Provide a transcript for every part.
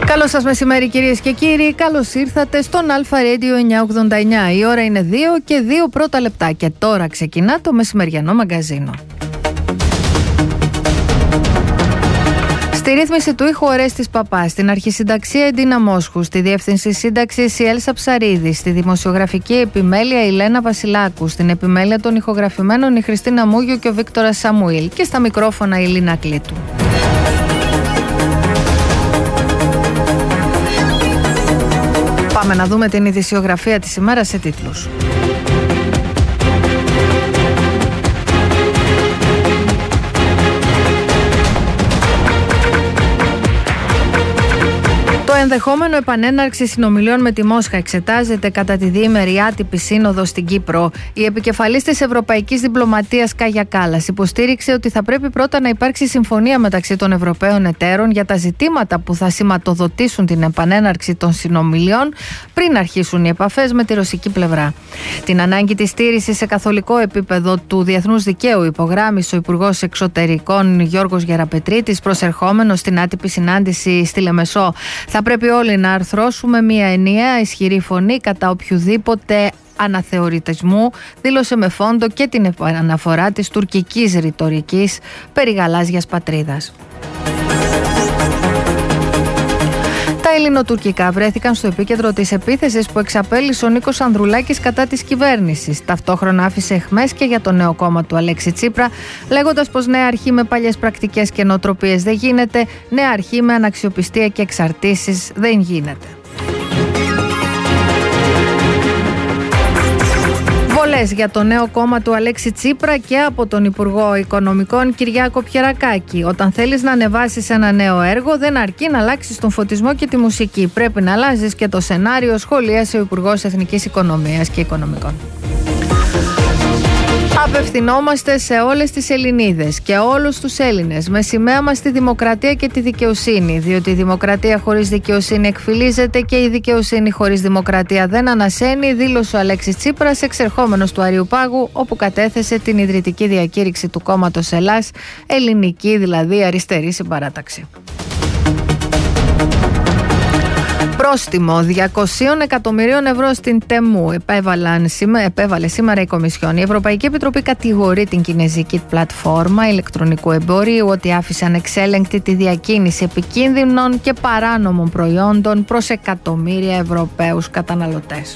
Καλό σας μεσημέρι κυρίες και κύριοι, καλώς ήρθατε στον Αλφα Radio 989. Η ώρα είναι 2 και 2 πρώτα λεπτά και τώρα ξεκινά το μεσημεριανό μαγκαζίνο. Στη ρύθμιση του ήχου Ορέστης Παπά, στην αρχισυνταξία Εντίνα Μόσχου, στη διεύθυνση σύνταξης η Έλσα Ψαρίδη, στη δημοσιογραφική επιμέλεια η Λένα Βασιλάκου, στην επιμέλεια των ηχογραφημένων η Χριστίνα Μούγιου και ο Βίκτορας Σαμουήλ και στα μικρόφωνα η Λίνα Κλήτου. Πάμε να δούμε την ειδησιογραφία της ημέρας σε τίτλους. Το ενδεχόμενο επανέναρξη συνομιλιών με τη Μόσχα εξετάζεται κατά τη διήμερη άτυπη σύνοδο στην Κύπρο. Η επικεφαλής της Ευρωπαϊκής Διπλωματίας Κάγια Κάλλας υποστήριξε ότι θα πρέπει πρώτα να υπάρξει συμφωνία μεταξύ των Ευρωπαίων εταίρων για τα ζητήματα που θα σηματοδοτήσουν την επανέναρξη των συνομιλιών πριν αρχίσουν οι επαφές με τη ρωσική πλευρά. Την ανάγκη της στήρησης σε καθολικό επίπεδο του διεθνούς δικαίου υπογράμμισε ο Υπουργός Εξωτερικών Γιώργος Γεραπετρίτης προσερχόμενος στην άτυπη συνάντηση στη Λεμεσό. Θα πρέπει όλοι να αρθρώσουμε μια ενιαία ισχυρή φωνή κατά οποιοδήποτε αναθεωρητισμού, δήλωσε με φόντο και την αναφορά της τουρκικής ρητορικής περί γαλάζιας πατρίδας. Τα ελληνοτουρκικά βρέθηκαν στο επίκεντρο της επίθεσης που εξαπέλυσε ο Νίκος Ανδρουλάκης κατά της κυβέρνησης. Ταυτόχρονα άφησε αιχμές και για το νέο κόμμα του Αλέξη Τσίπρα, λέγοντας πως νέα αρχή με παλιές πρακτικές και νοοτροπίες δεν γίνεται, νέα αρχή με αναξιοπιστία και εξαρτήσεις δεν γίνεται. Βολές για το νέο κόμμα του Αλέξη Τσίπρα και από τον Υπουργό Οικονομικών Κυριάκο Πιερακάκη. Όταν θέλεις να ανεβάσεις ένα νέο έργο, δεν αρκεί να αλλάξεις τον φωτισμό και τη μουσική. Πρέπει να αλλάζεις και το σενάριο, σχολίασε ο Υπουργός Εθνικής Οικονομίας και Οικονομικών. Απευθυνόμαστε σε όλες τις Ελληνίδες και όλους τους Έλληνες με σημαία μας τη δημοκρατία και τη δικαιοσύνη, διότι η δημοκρατία χωρίς δικαιοσύνη εκφυλίζεται και η δικαιοσύνη χωρίς δημοκρατία δεν ανασένει, δήλωσε ο Αλέξης Τσίπρας, εξερχόμενος του Αριουπάγου, όπου κατέθεσε την ιδρυτική διακήρυξη του κόμματος Ελλάς, ελληνική δηλαδή αριστερή συμπαράταξη. Πρόστιμο 200 εκατομμυρίων ευρώ στην Τεμού επέβαλε σήμερα η Κομισιόν. Η Ευρωπαϊκή Επιτροπή κατηγορεί την κινεζική πλατφόρμα ηλεκτρονικού εμπορίου ότι άφησε ανεξέλεγκτη τη διακίνηση επικίνδυνων και παράνομων προϊόντων προς εκατομμύρια Ευρωπαίους καταναλωτές.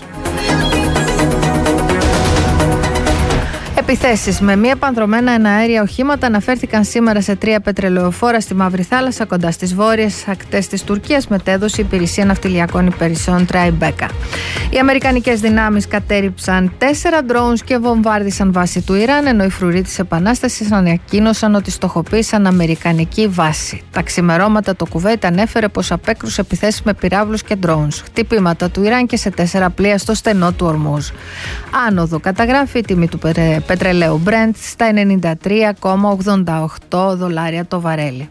Επιθέσεις με μη επανδρομένα εναέρια οχήματα αναφέρθηκαν σήμερα σε 3 πετρελαιοφόρα στη Μαύρη Θάλασσα κοντά στις βόρειες ακτές της Τουρκίας, μετέδωσε η Υπηρεσία Ναυτιλιακών Υπηρεσιών Tribeca. Οι αμερικανικές δυνάμεις κατέριψαν 4 drones και βομβάρδισαν βάση του Ιράν, ενώ οι φρουροί της Επανάστασης ανακοίνωσαν ότι στοχοποίησαν αμερικανική βάση. Τα ξημερώματα το Κουβέιτ ανέφερε πως απέκρουσε επιθέσεις με πυράβλους και drones. Χτυπήματα του Ιράν και σε 4 πλοία στο στενό του Ορμούζ. Άνοδο καταγράφει η τιμή του πετρελαίου Brent στα $93,88 το βαρέλι.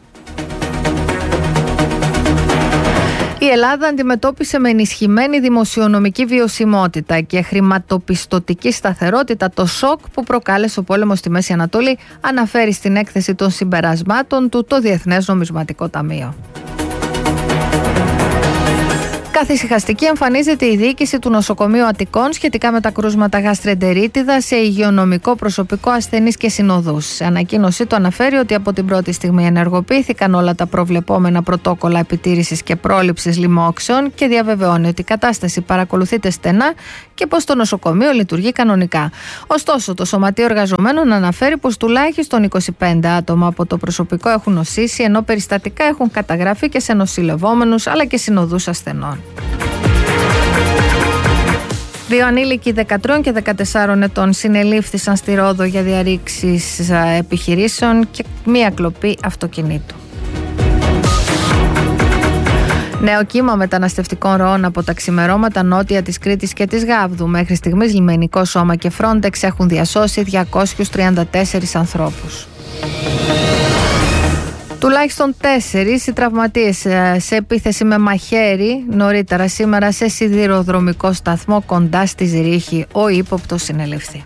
Η Ελλάδα αντιμετώπισε με ενισχυμένη δημοσιονομική βιωσιμότητα και χρηματοπιστωτική σταθερότητα το σοκ που προκάλεσε ο πόλεμος στη Μέση Ανατολή, αναφέρει στην έκθεση των συμπερασμάτων του το Διεθνές Νομισματικό Ταμείο. Καθησυχαστική εμφανίζεται η διοίκηση του νοσοκομείου Αττικών σχετικά με τα κρούσματα γαστρεντερίτιδα σε υγειονομικό προσωπικό, ασθενείς και συνοδούς. Σε ανακοίνωσή του αναφέρει ότι από την πρώτη στιγμή ενεργοποιήθηκαν όλα τα προβλεπόμενα πρωτόκολλα επιτήρησης και πρόληψης λοιμόξεων και διαβεβαιώνει ότι η κατάσταση παρακολουθείται στενά και πως το νοσοκομείο λειτουργεί κανονικά. Ωστόσο, το Σωματείο Εργαζομένων αναφέρει πως τουλάχιστον 25 άτομα από το προσωπικό έχουν νοσήσει, ενώ περιστατικά έχουν καταγραφεί και σε νοσηλευόμενους αλλά και συνοδούς ασθενών. 2 ανήλικοι 13 και 14 ετών συνελήφθησαν στη Ρόδο για διαρρήξεις επιχειρήσεων και μία κλοπή αυτοκινήτου. Νέο κύμα μεταναστευτικών ροών από τα ξημερώματα νότια της Κρήτης και της Γάβδου. Μέχρι στιγμής λιμενικό σώμα και Frontex έχουν διασώσει 234 ανθρώπους. Τουλάχιστον 4 οι τραυματίες σε επίθεση με μαχαίρι νωρίτερα σήμερα σε σιδηροδρομικό σταθμό κοντά στη Ζηρίχη. Ο ύποπτος συνελήφθη.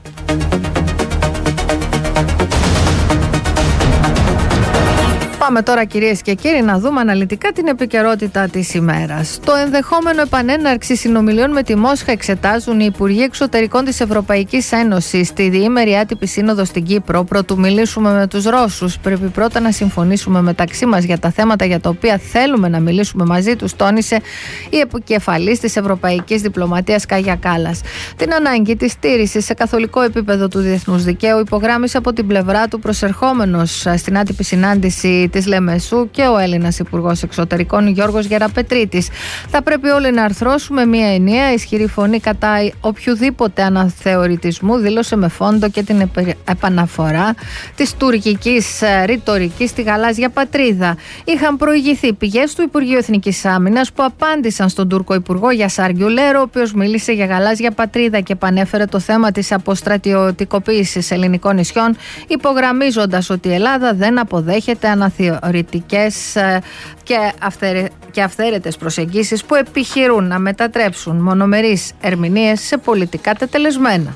Πάμε τώρα, κυρίες και κύριοι, να δούμε αναλυτικά την επικαιρότητα της ημέρας. Το ενδεχόμενο επανέναρξη συνομιλιών με τη Μόσχα εξετάζουν οι Υπουργοί Εξωτερικών της Ευρωπαϊκής Ένωσης στη διήμερη άτυπη σύνοδο στην Κύπρο. Πρωτού μιλήσουμε με τους Ρώσους, πρέπει πρώτα να συμφωνήσουμε μεταξύ μας για τα θέματα για τα οποία θέλουμε να μιλήσουμε μαζί τους, τόνισε η επικεφαλής της Ευρωπαϊκής Διπλωματίας Κάγια Κάλλας. Την ανάγκη της στήρησης σε καθολικό επίπεδο του διεθνούς δικαίου υπογράμμισε από την πλευρά του προσερχόμενος στην άτυπη συνάντηση της Λεμεσού και ο Έλληνας Υπουργός Εξωτερικών Γιώργος Γεραπετρίτης. Θα πρέπει όλοι να αρθρώσουμε μια ενιαία ισχυρή φωνή κατά οποιοδήποτε αναθεωρητισμού, δήλωσε με φόντο και την επαναφορά της τουρκικής ρητορικής στη γαλάζια πατρίδα. Είχαν προηγηθεί πηγές του Υπουργείου Εθνικής Άμυνας που απάντησαν στον Τούρκο Υπουργό Γιασάρ Γκιουλέρο, ο οποίος μίλησε για γαλάζια πατρίδα και επανέφερε το θέμα της αποστρατιωτικοποίησης ελληνικών νησιών, υπογραμμίζοντας ότι η Ελλάδα δεν αποδέχεται αναθεωρητικές και αυθαίρετες προσεγγίσεις που επιχειρούν να μετατρέψουν μονομερείς ερμηνείες σε πολιτικά τετελεσμένα.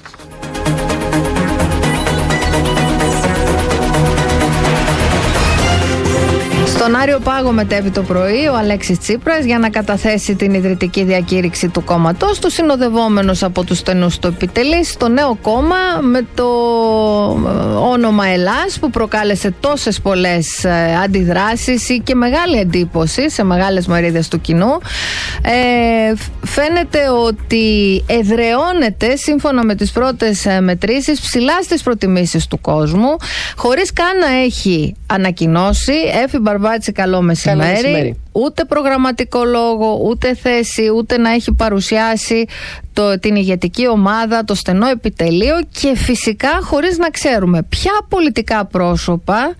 Στον Άριο Πάγο μετέβη το πρωί ο Αλέξης Τσίπρας για να καταθέσει την ιδρυτική διακήρυξη του κόμματος του, συνοδευόμενος από τους στενούς του επιτελείς στο νέο κόμμα με το όνομα Ελλάς, που προκάλεσε τόσες πολλές αντιδράσεις και μεγάλη εντύπωση σε μεγάλες μερίδες του κοινού. Φαίνεται ότι εδραιώνεται σύμφωνα με τις πρώτες μετρήσεις ψηλά στις προτιμήσεις του κόσμου, χωρίς καν να έχει ανακοινώσει. Καλό μεσημέρι. Ούτε προγραμματικό λόγο, ούτε θέση, ούτε να έχει παρουσιάσει την ηγετική ομάδα, το στενό επιτελείο και φυσικά χωρίς να ξέρουμε ποια πολιτικά πρόσωπα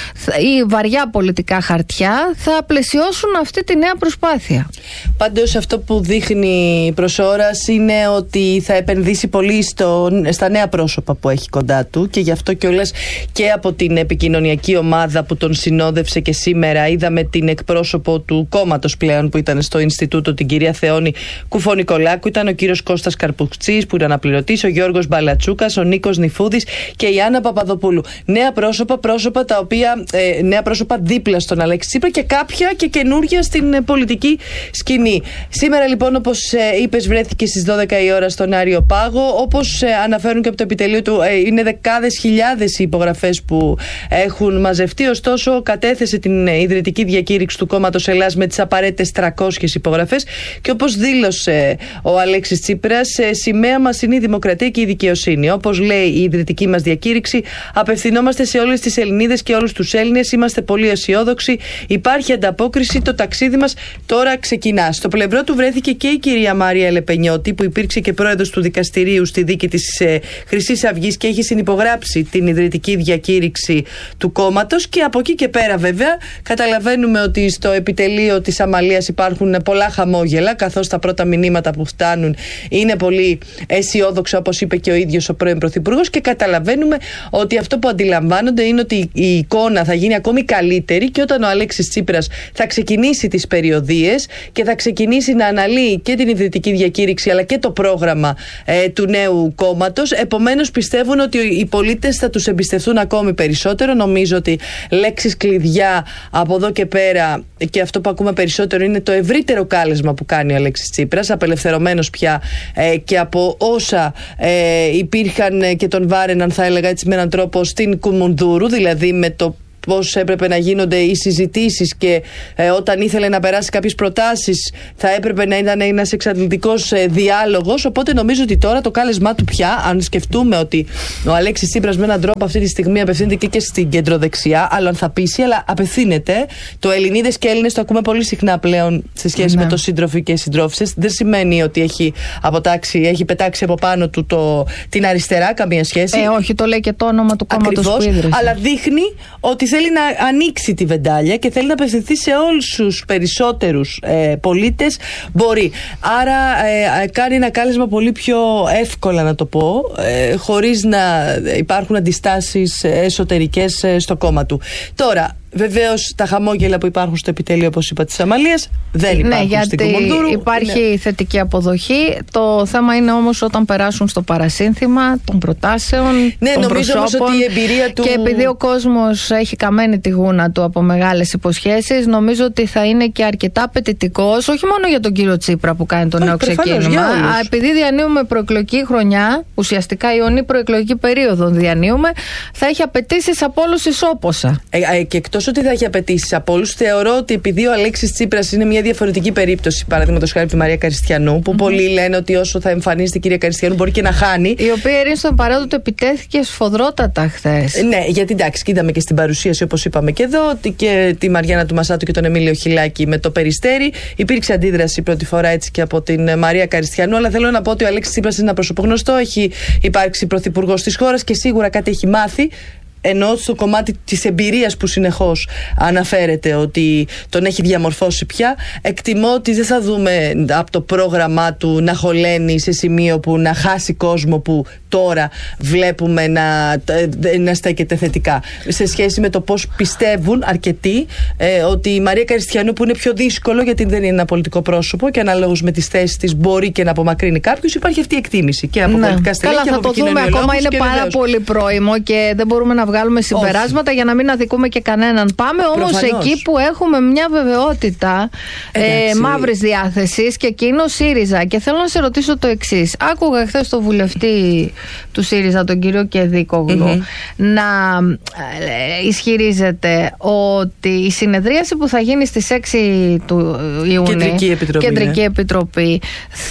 ή βαριά πολιτικά χαρτιά θα πλαισιώσουν αυτή τη νέα προσπάθεια. Πάντως αυτό που δείχνει προς ώρας είναι ότι θα επενδύσει πολύ στα νέα πρόσωπα που έχει κοντά του και γι' αυτό κιόλας και από την επικοινωνιακή ομάδα που τον συνόδευσε και σήμερα είδαμε την εκπρόσωπο του κόμματος πλέον που ήταν στο Ινστιτούτο, την κυρία Θεόνη Κουφονικολάκου, ήταν ο κύριος Κώστας Καρπουτσής που ήταν αναπληρωτής, ο Γιώργος Μπαλατσούκας, ο Νίκος Νιφούδης και η Άννα Παπαδοπούλου. Νέα πρόσωπα τα οποία νέα πρόσωπα δίπλα στον Αλέξη Τσίπρα και κάποια και καινούρια στην πολιτική σκηνή. Σήμερα λοιπόν, όπως είπες, βρέθηκε στις 12 η ώρα στον Άριο Πάγο. Όπως αναφέρουν και από το επιτελείο του, είναι δεκάδες χιλιάδες οι υπογραφές που έχουν μαζευτεί. Ωστόσο, κατέθεσε την ιδρυτική διακήρυξη του κόμματος Ελλάς με τις απαραίτητες 300 υπογραφές και όπως δήλωσε ο Αλέξης Τσίπρας, σημαία μας είναι η δημοκρατία και η δικαιοσύνη. Όπως λέει η ιδρυτική μας διακήρυξη, απευθυνόμαστε σε όλες τις Ελληνίδες και όλους τους Έλληνες. Είμαστε πολύ αισιόδοξοι. Υπάρχει ανταπόκριση. Το ταξίδι μας τώρα ξεκινά. Στο πλευρό του βρέθηκε και η κυρία Μάρια Ελεπενιώτη, που υπήρξε και πρόεδρος του δικαστηρίου στη δίκη της Χρυσής Αυγής και έχει συνυπογράψει την ιδρυτική διακήρυξη του κόμματος. Και από εκεί και πέρα, βέβαια, καταλαβαίνουμε ότι στο επιτελείο της Αμαλίας υπάρχουν πολλά χαμόγελα, καθώς τα πρώτα μηνύματα που φτάνουν είναι πολύ αισιόδοξα, όπως είπε και ο ίδιος ο πρώην Πρωθυπουργός, και καταλαβαίνουμε ότι αυτό που αντιλαμβάνονται είναι ότι η εικόνα θα γίνει ακόμη καλύτερη και όταν ο Αλέξης Τσίπρας θα ξεκινήσει τις περιοδίες και θα ξεκινήσει να αναλύει και την ιδρυτική διακήρυξη αλλά και το πρόγραμμα του νέου κόμματος. Επομένως, πιστεύουν ότι οι πολίτες θα τους εμπιστευτούν ακόμη περισσότερο. Νομίζω ότι λέξεις κλειδιά από εδώ και πέρα και αυτό που ακούμε περισσότερο είναι το ευρύτερο κάλεσμα που κάνει ο Αλέξης Τσίπρας, απελευθερωμένος πια και από όσα υπήρχαν και τον βάρεναν, θα έλεγα έτσι με έναν τρόπο, στην Κουμουνδούρου, δηλαδή με το πώς έπρεπε να γίνονται οι συζητήσεις και όταν ήθελε να περάσει κάποιες προτάσεις θα έπρεπε να ήταν ένας εξαντλητικός διάλογος. Οπότε νομίζω ότι τώρα το κάλεσμά του πια, αν σκεφτούμε ότι ο Αλέξης Τσίπρας με έναν τρόπο αυτή τη στιγμή απευθύνεται και στην κεντροδεξιά, αλλά θα πείσει, αλλά απευθύνεται. Το Ελληνίδες και Έλληνες το ακούμε πολύ συχνά πλέον σε σχέση με το σύντροφοι και συντρόφισσες. Δεν σημαίνει ότι έχει πετάξει από πάνω του την αριστερά, καμία σχέση. Όχι, το λέει και το όνομα του κόμματος που ίδρυσε. Αλλά δείχνει ότι θέλει να ανοίξει τη βεντάλια και θέλει να απευθυνθεί σε όλους τους περισσότερους πολίτες μπορεί. Άρα κάνει ένα κάλεσμα πολύ πιο εύκολα, να το πω, χωρίς να υπάρχουν αντιστάσεις εσωτερικές στο κόμμα του. Τώρα, Βεβαίως τα χαμόγελα που υπάρχουν στο επιτέλειο, όπως είπα, της Αμαλίας δεν υπάρχουν στην Κουμουνδούρου. Υπάρχει θετική αποδοχή. Το θέμα είναι όμως όταν περάσουν στο παρασύνθημα των προτάσεων, των προσώπων. Ότι η εμπειρία του... Και επειδή ο κόσμος έχει καμένη τη γούνα του από μεγάλες υποσχέσεις, νομίζω ότι θα είναι και αρκετά απαιτητικός, όχι μόνο για τον κύριο Τσίπρα που κάνει το νέο ξεκίνημα. Επειδή διανύουμε προεκλογική χρονιά, ουσιαστικά ιονή προεκλογική περίοδο διανύουμε, θα έχει απαιτήσεις από όλους ισόποσα. Και εκτός ότι θα έχει απαιτήσεις από όλους, θεωρώ ότι επειδή ο Αλέξης Τσίπρας είναι μια διαφορετική περίπτωση, παραδείγματος χάρη από τη Μαρία Καριστιανού, που πολλοί λένε ότι όσο θα εμφανίζεται η κυρία Καριστιανού μπορεί και να χάνει. Η οποία ειρήνη στον παράδοτο επιτέθηκε σφοδρότατα χθες. Ναι, γιατί εντάξει, είδαμε και στην παρουσίαση, όπως είπαμε και εδώ, ότι και τη Μαριάννα του Μασάτου και τον Εμίλιο Χιλάκη με το Περιστέρι. Υπήρξε αντίδραση πρώτη φορά έτσι και από την Μαρία Καριστιανού, αλλά θέλω να πω ότι ο Αλέξης Τσίπρας είναι ένα πρόσωπο γνωστό, έχει υπάρξει πρωθυπουργός της χώρας και σίγουρα κάτι έχει μάθει. Ενώ στο κομμάτι της εμπειρίας που συνεχώς αναφέρεται ότι τον έχει διαμορφώσει πια, εκτιμώ ότι δεν θα δούμε από το πρόγραμμά του να χωλαίνει σε σημείο που να χάσει κόσμο που τώρα βλέπουμε να στέκεται θετικά. Σε σχέση με το πώς πιστεύουν αρκετοί ότι η Μαρία Καριστιανού, που είναι πιο δύσκολο γιατί δεν είναι ένα πολιτικό πρόσωπο και αναλόγως με τις θέσεις της μπορεί και να απομακρύνει κάποιους, υπάρχει αυτή η εκτίμηση και από πολιτικά στελέχη. Καλά, θα το δούμε. Ακόμα είναι πάρα πολύ πρόημο και δεν μπορούμε να βγάλουμε συμπεράσματα για να μην αδικούμε και κανέναν. Πάμε όμως εκεί που έχουμε μια βεβαιότητα μαύρης διάθεσης και εκείνο ΣΥΡΙΖΑ. Και θέλω να σε ρωτήσω το εξής. Άκουγα χθες τον βουλευτή του ΣΥΡΙΖΑ, τον κύριο Κεδίκογλου, να ισχυρίζεται ότι η συνεδρίαση που θα γίνει στις 6 του Ιουνίου, Κεντρική Επιτροπή,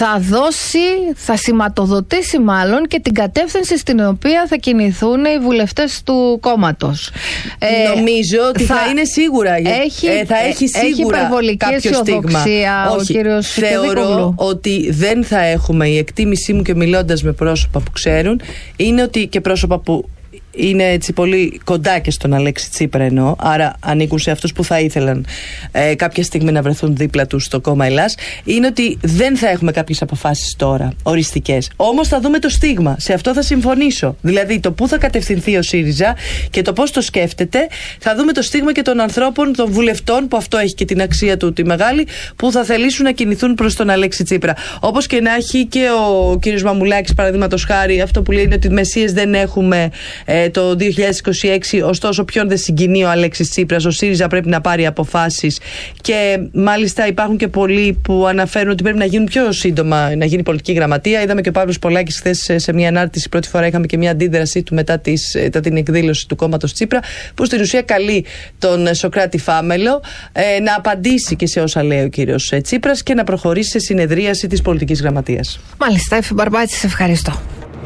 θα σηματοδοτήσει μάλλον και την κατεύθυνση στην οποία θα κινηθούν οι βουλευτές του κόμματος. Νομίζω ότι θα είναι σίγουρα. Θα έχει σίγουρα υπερβολική αισιοδοξία ο κύριος Κεδίκογλου. Θεωρώ ότι δεν θα έχουμε, η εκτίμησή μου και μιλώντας με πρόσωπα που ξέρουν, είναι ότι και πρόσωπα που είναι έτσι πολύ κοντά και στον Αλέξη Τσίπρα εννοώ, άρα ανήκουν σε αυτούς που θα ήθελαν κάποια στιγμή να βρεθούν δίπλα τους στο κόμμα Ελλάς, είναι ότι δεν θα έχουμε κάποιες αποφάσεις τώρα οριστικές. Όμως θα δούμε το στίγμα, σε αυτό θα συμφωνήσω. Δηλαδή το πού θα κατευθυνθεί ο ΣΥΡΙΖΑ και το πώς το σκέφτεται, θα δούμε το στίγμα και των ανθρώπων, των βουλευτών, που αυτό έχει και την αξία του τη μεγάλη, που θα θελήσουν να κινηθούν προς τον Αλέξη Τσίπρα. Όπως και να έχει και ο κύριος Μαμουλάκης, παραδείγματος χάρη, αυτό που λέει είναι ότι μεσίες δεν έχουμε το 2026, ωστόσο ποιον δεν συγκινεί ο Αλέξης Τσίπρας, ο ΣΥΡΙΖΑ πρέπει να πάρει αποφάσεις και μάλιστα υπάρχουν και πολλοί που αναφέρουν ότι πρέπει να γίνουν πιο σύντομα, να γίνει πολιτική γραμματεία. Είδαμε και ο Παύλος Πολάκης χθες σε μια ανάρτηση, πρώτη φορά είχαμε και μια αντίδρασή του μετά την εκδήλωση του κόμματος Τσίπρα, που στην ουσία καλεί τον Σωκράτη Φάμελο να απαντήσει και σε όσα λέει ο κύριος Τσίπρας και να προχωρήσει σε συνεδρίαση της πολιτικής γραμματείας. Μάλιστα, Εφη Μπαρμπάτση, σε ευχαριστώ.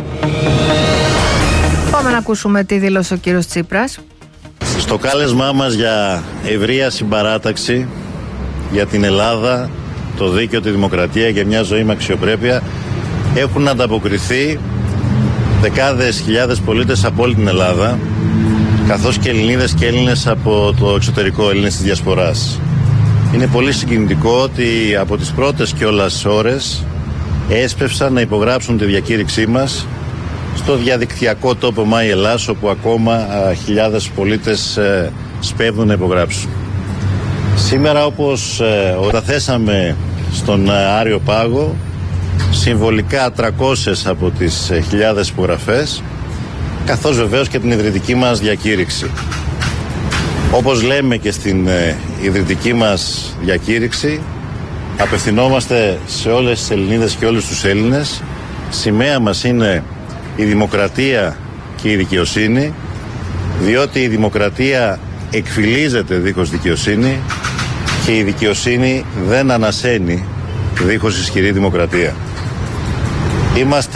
Πάμε να ακούσουμε τι δήλωσε ο κύριος Τσίπρας. Στο κάλεσμά μας για ευρεία συμπαράταξη για την Ελλάδα, το δίκαιο, τη δημοκρατία και μια ζωή με αξιοπρέπεια έχουν ανταποκριθεί δεκάδες χιλιάδες πολίτες από όλη την Ελλάδα, καθώς και Ελληνίδες και Έλληνες από το εξωτερικό, Έλληνες της Διασποράς. Είναι πολύ συγκινητικό ότι από τις πρώτες κιόλας ώρες έσπευσαν να υπογράψουν τη διακήρυξή μας στο διαδικτυακό τόπο My Ελλάς, όπου ακόμα χιλιάδες πολίτες σπέβδουν να υπογράψουν. Σήμερα, όπως καταθέσαμε στον Άριο Πάγο, συμβολικά 300 από τις χιλιάδες υπογραφές, καθώς βεβαίως και την ιδρυτική μας διακήρυξη. Όπως λέμε και στην ιδρυτική μας διακήρυξη, απευθυνόμαστε σε όλες τις Ελληνίδες και όλους τους Έλληνες. Σημαία μας είναι η δημοκρατία και η δικαιοσύνη, διότι η δημοκρατία εκφυλίζεται δίχως δικαιοσύνη και η δικαιοσύνη δεν ανασένει δίχως ισχυρή δημοκρατία. Είμαστε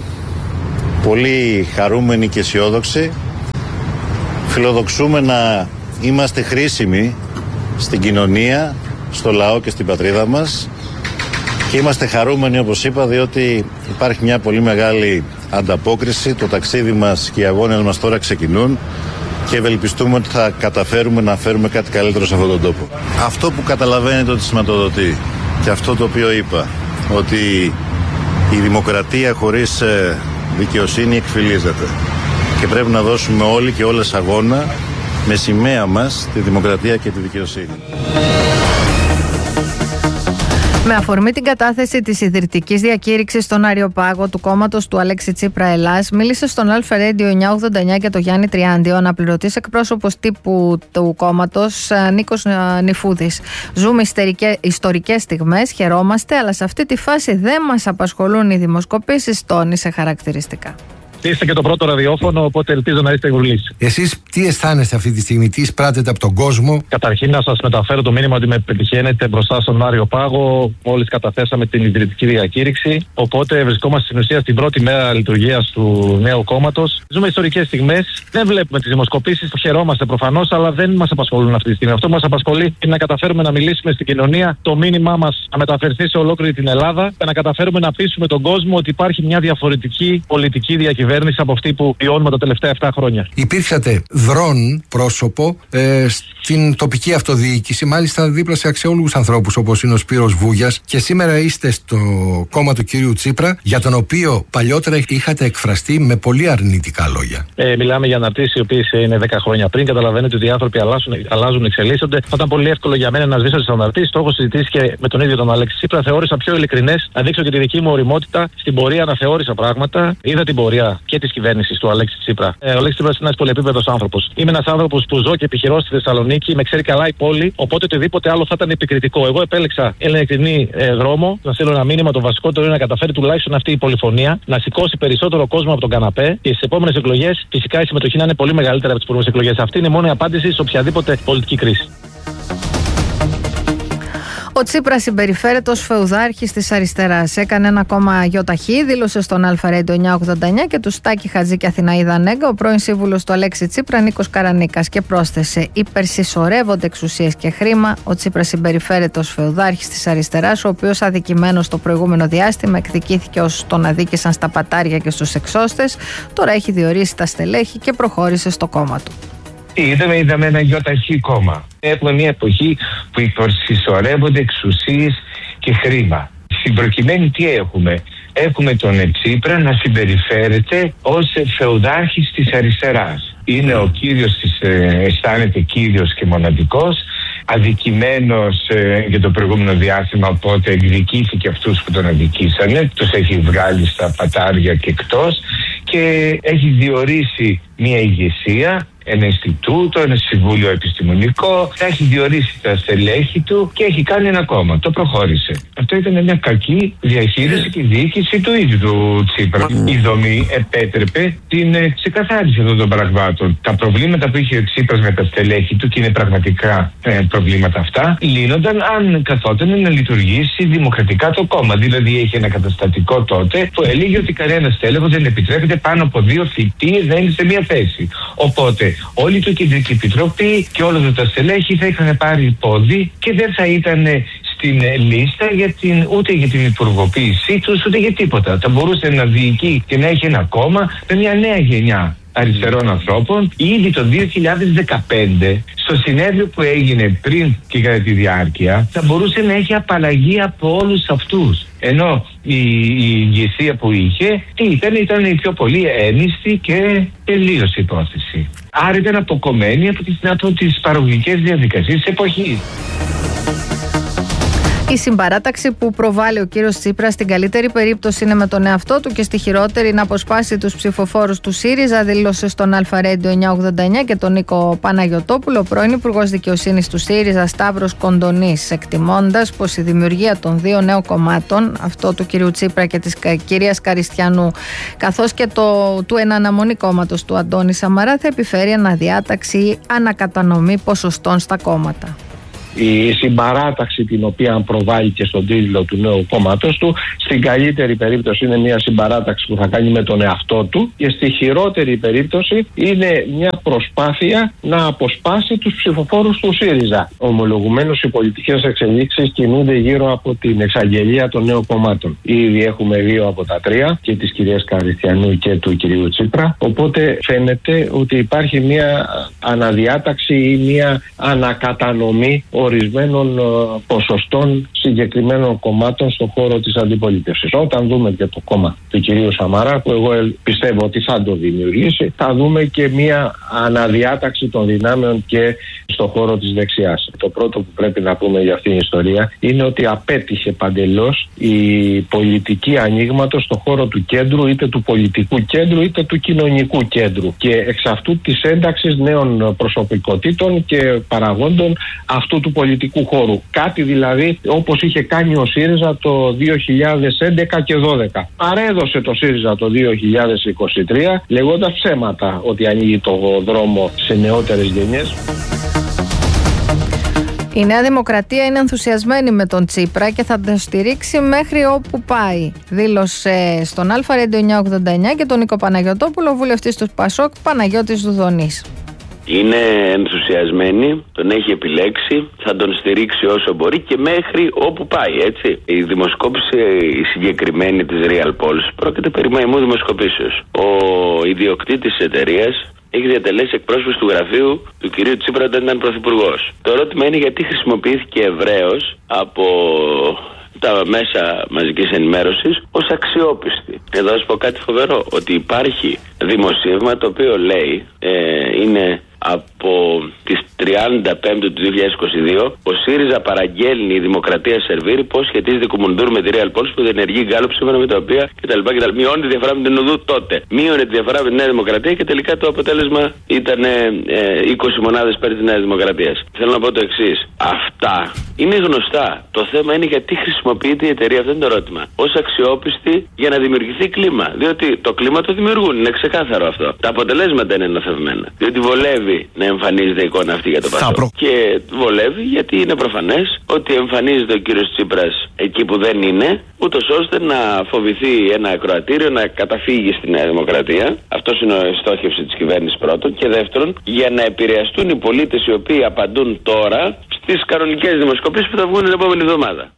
πολύ χαρούμενοι και αισιόδοξοι. Φιλοδοξούμε να είμαστε χρήσιμοι στην κοινωνία, στο λαό και στην πατρίδα μας, και είμαστε χαρούμενοι, όπως είπα, διότι υπάρχει μια πολύ μεγάλη ανταπόκριση. Το ταξίδι μας και οι αγώνες μας τώρα ξεκινούν και ευελπιστούμε ότι θα καταφέρουμε να φέρουμε κάτι καλύτερο σε αυτόν τον τόπο. Αυτό που καταλαβαίνετε ότι σηματοδοτεί και αυτό το οποίο είπα, ότι η δημοκρατία χωρίς δικαιοσύνη εκφυλίζεται και πρέπει να δώσουμε όλοι και όλες αγώνα με σημαία μας τη δημοκρατία και τη δικαιοσύνη. Με αφορμή την κατάθεση της ιδρυτικής διακήρυξης στον Αριοπάγο του κόμματος του Αλέξη Τσίπρα Ελλάς, μίλησε στον Αλφα Radio 989 και το Γιάννη Τριάντη ο αναπληρωτής εκπρόσωπος τύπου του κόμματος Νίκος Νιφούδης. Ζούμε ιστορικές στιγμές, χαιρόμαστε, αλλά σε αυτή τη φάση δεν μας απασχολούν οι δημοσκοπήσεις, τόνισε χαρακτηριστικά. Είστε και το πρώτο ραδιόφωνο, οπότε ελπίζω να είστε γουρλείς. Εσείς τι αισθάνεστε αυτή τη στιγμή, τι εισπράτετε από τον κόσμο? Καταρχήν, να σας μεταφέρω το μήνυμα ότι με πετυχαίνετε μπροστά στον Αριοπάγο. Μόλις καταθέσαμε την ιδρυτική διακήρυξη. Οπότε βρισκόμαστε στην ουσία στην πρώτη μέρα λειτουργίας του νέου κόμματος. Ζούμε ιστορικές στιγμές. Δεν βλέπουμε τις δημοσκοπήσεις. Χαιρόμαστε προφανώς, αλλά δεν μας απασχολούν αυτή τη στιγμή. Αυτό που μας απασχολεί είναι να καταφέρουμε να μιλήσουμε στην κοινωνία, το μήνυμά μας να μεταφερθεί σε ολόκληρη την Ελλάδα και να καταφέρουμε να πείσουμε τον κόσμο ότι υπάρχει μια διαφορετική πολιτική διακυβέρνηση από αυτή που βιώνουμε τα τελευταία 7 χρόνια. Υπήρξατε δρόν πρόσωπο στην τοπική αυτοδιοίκηση, μάλιστα δίπλα σε αξιόλογους ανθρώπους όπως είναι ο Σπύρος Βούγιας, και σήμερα είστε στο κόμμα του κυρίου Τσίπρα, για τον οποίο παλιότερα είχατε εκφραστεί με πολύ αρνητικά λόγια. Μιλάμε για αναρτήσεις οι οποίες είναι 10 χρόνια πριν. Καταλαβαίνετε ότι οι άνθρωποι αλλάζουν, εξελίσσονται. Θα ήταν πολύ εύκολο για μένα να σβήσω τις αναρτήσεις. Το έχω συζητήσει και με τον ίδιο τον Αλέξη Τσίπρα. Θεώρησα πιο ειλικρινές να δείξω και τη δική μου ωριμότητα. Στην πορεία αναθεώρησα πράγματα. Είδα την πορεία και τη κυβέρνηση του Αλέξη Τσίπρα. Ο Αλέξη Τσίπρα είναι ένας πολυεπίπεδος άνθρωπος. Είμαι ένας άνθρωπος που ζω και επιχειρώ στη Θεσσαλονίκη, με ξέρει καλά η πόλη, οπότε οτιδήποτε άλλο θα ήταν επικριτικό. Εγώ επέλεξα ειλικρινή δρόμο, να στείλω ένα μήνυμα. Το βασικότερο είναι να καταφέρει τουλάχιστον αυτή η πολυφωνία να σηκώσει περισσότερο κόσμο από τον καναπέ και στις επόμενες εκλογές φυσικά η συμμετοχή να είναι πολύ μεγαλύτερη από τις προηγούμενες εκλογές. Αυτή είναι η μόνη απάντηση σε οποιαδήποτε πολιτική κρίση. Ο Τσίπρας συμπεριφέρεται ως φεουδάρχης της αριστεράς. Έκανε ένα κόμμα γιοταχή, δήλωσε στον Αλφα Radio 989 και του Στάκη Χατζή και Αθηναίδα Νέγκα ο πρώην σύμβουλος του Αλέξη Τσίπρα Νίκος Καρανίκας και πρόσθεσε: υπερσυσσωρεύονται εξουσίες και χρήμα. Ο Τσίπρας συμπεριφέρεται ως φεουδάρχης της αριστεράς, ο οποίος αδικημένος το προηγούμενο διάστημα εκδικήθηκε ως τον αδίκησαν στα πατάρια και στους εξώστες. Τώρα έχει διορίσει τα στελέχη και προχώρησε στο κόμμα του. Είδαμε ένα γιοταχή κόμμα. Έχουμε μια εποχή που υπερσυσσωρεύονται εξουσίες και χρήμα. Στην προκειμένη τι έχουμε? Έχουμε τον Τσίπρα να συμπεριφέρεται ως φεουδάρχης της αριστεράς. Είναι ο κύριος της, αισθάνεται κύριος και μοναδικός, αδικημένος για το προηγούμενο διάστημα, οπότε εκδικήθηκε αυτούς που τον αδικήσανε, τους έχει βγάλει στα πατάρια και εκτός και έχει διορίσει μια ηγεσία, ένα Ινστιτούτο, ένα Συμβούλιο Επιστημονικό, θα έχει διορίσει τα στελέχη του και έχει κάνει ένα κόμμα. Το προχώρησε. Αυτό ήταν μια κακή διαχείριση και διοίκηση του ίδιου του Τσίπρα. Η δομή επέτρεπε την ξεκαθάριση αυτών των πραγμάτων. Τα προβλήματα που είχε ο Τσίπρας με τα στελέχη του, και είναι πραγματικά προβλήματα αυτά, λύνονταν αν καθόταν να λειτουργήσει δημοκρατικά το κόμμα. Δηλαδή, είχε ένα καταστατικό τότε που έλεγε ότι κανένα στέλεχος δεν επιτρέπεται πάνω από 2 θητείες να είναι σε μια θέση. Οπότε, όλη η Κεντρική Επιτροπή και όλα τα στελέχη θα είχαν πάρει πόδι και δεν θα ήταν στην λίστα ούτε για την υπουργοποίησή τους, ούτε για τίποτα. Θα μπορούσε να διοικεί και να έχει ένα κόμμα με μια νέα γενιά αριστερών ανθρώπων. Ήδη το 2015, στο συνέδριο που έγινε πριν και κατά τη διάρκεια, θα μπορούσε να έχει απαλλαγή από όλους αυτούς. Ενώ η ηγεσία που είχε, ήταν η πιο πολύ ένιστη και τελείως υπόθεση. Άρα ήταν αποκομμένη από τις παραγωγικές διαδικασίες της εποχής. Η συμπαράταξη που προβάλλει ο κύριος Τσίπρας στην καλύτερη περίπτωση είναι με τον εαυτό του και στη χειρότερη να αποσπάσει τους ψηφοφόρους του ΣΥΡΙΖΑ, δήλωσε στον Αλφα Radio 989 και τον Νίκο Παναγιωτόπουλο, πρώην Υπουργός Δικαιοσύνης του ΣΥΡΙΖΑ Σταύρος Κοντονής, εκτιμώντας πως η δημιουργία των 2 νέων κομμάτων, αυτό του κυρίου Τσίπρα και της κυρίας Καριστιανού, καθώς και του εναναμονή κόμματος του Αντώνη Σαμαρά, θα επιφέρει αναδιάταξη ή ανακατανομή ποσοστών στα κόμματα. Η συμπαράταξη την οποία προβάλλει και στον τίτλο του νέου κόμματος του, στην καλύτερη περίπτωση είναι μια συμπαράταξη που θα κάνει με τον εαυτό του και στη χειρότερη περίπτωση είναι μια προσπάθεια να αποσπάσει τους ψηφοφόρους του ΣΥΡΙΖΑ. Ομολογουμένως οι πολιτικές εξελίξεις κινούνται γύρω από την εξαγγελία των νέων κομμάτων. Ήδη έχουμε 2 από τα 3, και της κυρίας Καριστιανού και του κυρίου Τσίπρα, οπότε φαίνεται ότι υπάρχει μια αναδιάταξη ή μια ανακατανομή ορισμένων ποσοστών συγκεκριμένων κομμάτων στον χώρο της αντιπολίτευσης. Όταν δούμε και το κόμμα του κυρίου Σαμαρά, που εγώ πιστεύω ότι θα το δημιουργήσει, θα δούμε και μια αναδιάταξη των δυνάμεων και στον χώρο της δεξιάς. Το πρώτο που πρέπει να πούμε για αυτήν την ιστορία είναι ότι απέτυχε παντελώς η πολιτική ανοίγματος στον χώρο του κέντρου, είτε του πολιτικού κέντρου είτε του κοινωνικού κέντρου, και εξ αυτού της ένταξης νέων προσωπικότητων και παραγόντων αυτού του πολιτικού χώρου. Κάτι δηλαδή όπως είχε κάνει ο ΣΥΡΙΖΑ το 2011 και 2012. Παρέδωσε το ΣΥΡΙΖΑ το 2023 λέγοντας ψέματα ότι ανοίγει το δρόμο σε νεότερες γενιές. Η Νέα Δημοκρατία είναι ενθουσιασμένη με τον Τσίπρα και θα τον στηρίξει μέχρι όπου πάει. Δήλωσε στον Αλφα Ρέντιο 989 και τον Νίκο Παναγιωτόπουλο, βουλευτής του ΠΑΣΟΚ, Παναγιώτης Δουδονής. Είναι ενθουσιασμένη, τον έχει επιλέξει, θα τον στηρίξει όσο μπορεί και μέχρι όπου πάει, έτσι. Η δημοσκόπηση η συγκεκριμένη της Real Polls πρόκειται περί μαϊμού δημοσκοπήσεως. Ο ιδιοκτήτης της εταιρείας έχει διατελέσει εκπρόσωπος του γραφείου του κυρίου Τσίπρα όταν ήταν πρωθυπουργός. Το ερώτημα είναι γιατί χρησιμοποιήθηκε ευρέως από τα μέσα μαζικής ενημέρωσης ως αξιόπιστη. Εδώ θα σου πω κάτι φοβερό, ότι υπάρχει δημοσίευμα το οποίο λέει, είναι από τις 35 του 2022, ο ΣΥΡΙΖΑ παραγγέλνει η Δημοκρατία Σερβίρη πώς σχετίζεται η Κουμουνδούρ με τη Real Polls που ενεργεί γκάλωπ σύμφωνα με τα οποία κτλ. Μειώνει τη διαφορά με την Οδού τότε. Μείωνε τη διαφορά με τη Νέα Δημοκρατία και τελικά το αποτέλεσμα ήταν 20 μονάδες πέρα της Νέας Δημοκρατίας. Θέλω να πω το εξής. Αυτά είναι γνωστά. Το θέμα είναι γιατί χρησιμοποιείται η εταιρεία, αυτό είναι το ερώτημα, ως αξιόπιστη για να δημιουργηθεί κλίμα. Διότι το κλίμα το δημιουργούν, είναι ξεκάθαρο αυτό. Τα αποτελέσματα είναι νοθευμένα. Διότι βολεύει να εμφανίζεται η εικόνα αυτή για το ΠΑΣΟΚ. Και βολεύει γιατί είναι προφανές ότι εμφανίζεται ο κύριος Τσίπρας εκεί που δεν είναι, ούτως ώστε να φοβηθεί ένα ακροατήριο, να καταφύγει στη Νέα Δημοκρατία. Αυτός είναι η στόχευση της κυβέρνησης πρώτον. Και δεύτερον, για να επηρεαστούν οι πολίτες οι οποίοι απαντούν τώρα στις κανονικές δημοσκοπήσεις που θα βγουν την επόμενη εβδομάδα.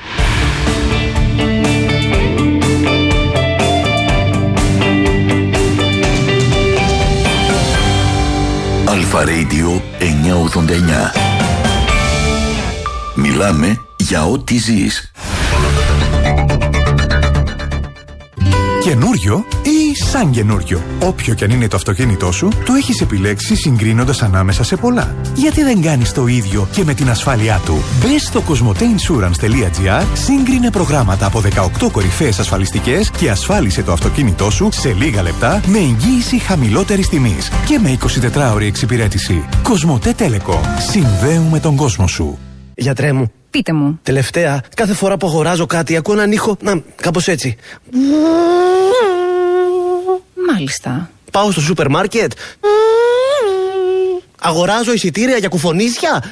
Αλφα Radio 989. Μιλάμε για ό,τι ζεις. Καινούριο ή σαν καινούριο. Όποιο κι αν είναι το αυτοκίνητό σου, το έχεις επιλέξει συγκρίνοντας ανάμεσα σε πολλά. Γιατί δεν κάνεις το ίδιο και με την ασφάλειά του? Μπες στο cosmoteinsurance.gr, σύγκρινε προγράμματα από 18 κορυφαίες ασφαλιστικές και ασφάλισε το αυτοκίνητό σου σε λίγα λεπτά με εγγύηση χαμηλότερης τιμής και με 24ωρη εξυπηρέτηση. Cosmote Telecom. Συνδέουμε τον κόσμο σου. Γιατρέ μου. Πείτε μου. Τελευταία, κάθε φορά που αγοράζω κάτι, ακούω έναν ήχο, κάπως έτσι. Μάλιστα. Πάω στο σούπερ μάρκετ. Αγοράζω εισιτήρια για κουφονίσια.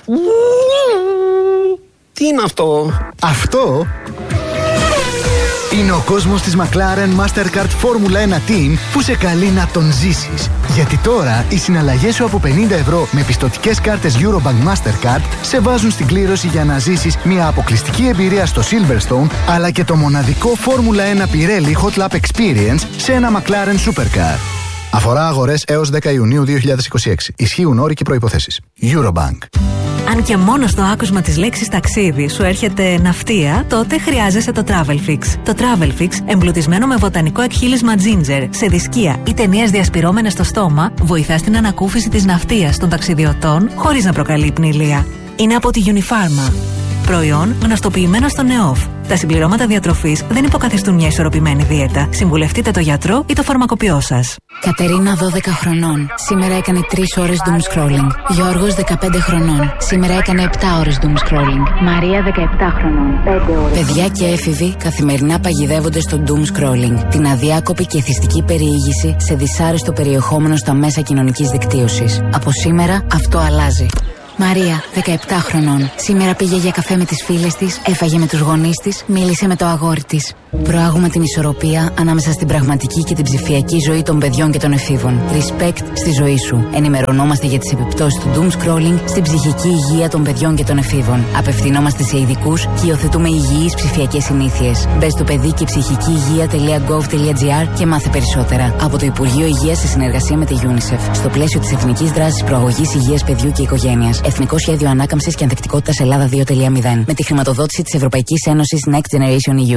Τι είναι αυτό? Αυτό είναι ο κόσμος της McLaren Mastercard Formula 1 Team που σε καλεί να τον ζήσεις. Γιατί τώρα οι συναλλαγές σου από 50 ευρώ με πιστωτικές κάρτες Eurobank Mastercard σε βάζουν στην κλήρωση για να ζήσεις μια αποκλειστική εμπειρία στο Silverstone, αλλά και το μοναδικό Formula 1 Pirelli Hot Lap Experience σε ένα McLaren Supercar. Αφορά αγορές έως 10 Ιουνίου 2026. Ισχύουν όροι και προϋποθέσεις. Eurobank. Αν και μόνο στο άκουσμα της λέξης ταξίδι σου έρχεται ναυτία, τότε χρειάζεσαι το Travelfix. Το Travelfix, εμπλουτισμένο με βοτανικό εκχύλισμα ginger, σε δισκία ή ταινίες διασπυρώμενες στο στόμα, βοηθά στην ανακούφιση της ναυτίας των ταξιδιωτών χωρίς να προκαλεί πνηλία. Είναι από τη Unifarma. Προϊόν γνωστοποιημένο στο ΝΕΟΦ. Τα συμπληρώματα διατροφής δεν υποκαθιστούν μια ισορροπημένη δίαιτα. Συμβουλευτείτε το γιατρό ή το φαρμακοποιό σας. Κατερίνα 12 χρονών. Σήμερα έκανε 3 ώρες doom scrolling. Γιώργος 15 χρονών. Σήμερα έκανε 7 ώρες doom scrolling. Μαρία 17 χρονών. 5 ώρες. Παιδιά και έφηβοι καθημερινά παγιδεύονται στο doom scrolling. Την αδιάκοπη και εθιστική περιήγηση σε δυσάρεστο περιεχόμενο στα μέσα κοινωνικής δικτύωσης. Από σήμερα αυτό αλλάζει. Μαρία, 17 χρονών. Σήμερα πήγε για καφέ με τις φίλες της, έφαγε με τους γονείς της, μίλησε με το αγόρι της. Προάγουμε την ισορροπία ανάμεσα στην πραγματική και την ψηφιακή ζωή των παιδιών και των εφήβων. Respect στη ζωή σου. Ενημερωνόμαστε για τις επιπτώσεις του doom scrolling στην ψυχική υγεία των παιδιών και των εφήβων. Απευθυνόμαστε σε ειδικούς και υιοθετούμε υγιείς ψηφιακές συνήθειες. Μπες στο παιδί και ψυχική υγεία.gov.gr και μάθε περισσότερα. Από το Υπουργείο Υγείας σε συνεργασία με τη UNICEF. Στο πλαίσιο της Εθνικής Δράσης Προαγωγής Υγείας Παιδιού και Οικογένειας. Εθνικό Σχέδιο Ανάκαμψης και Ανθεκτικότητας Ελλάδα 2.0. Με τη χρηματοδότηση της Ευρωπαϊκής Ένωσης Next Generation EU.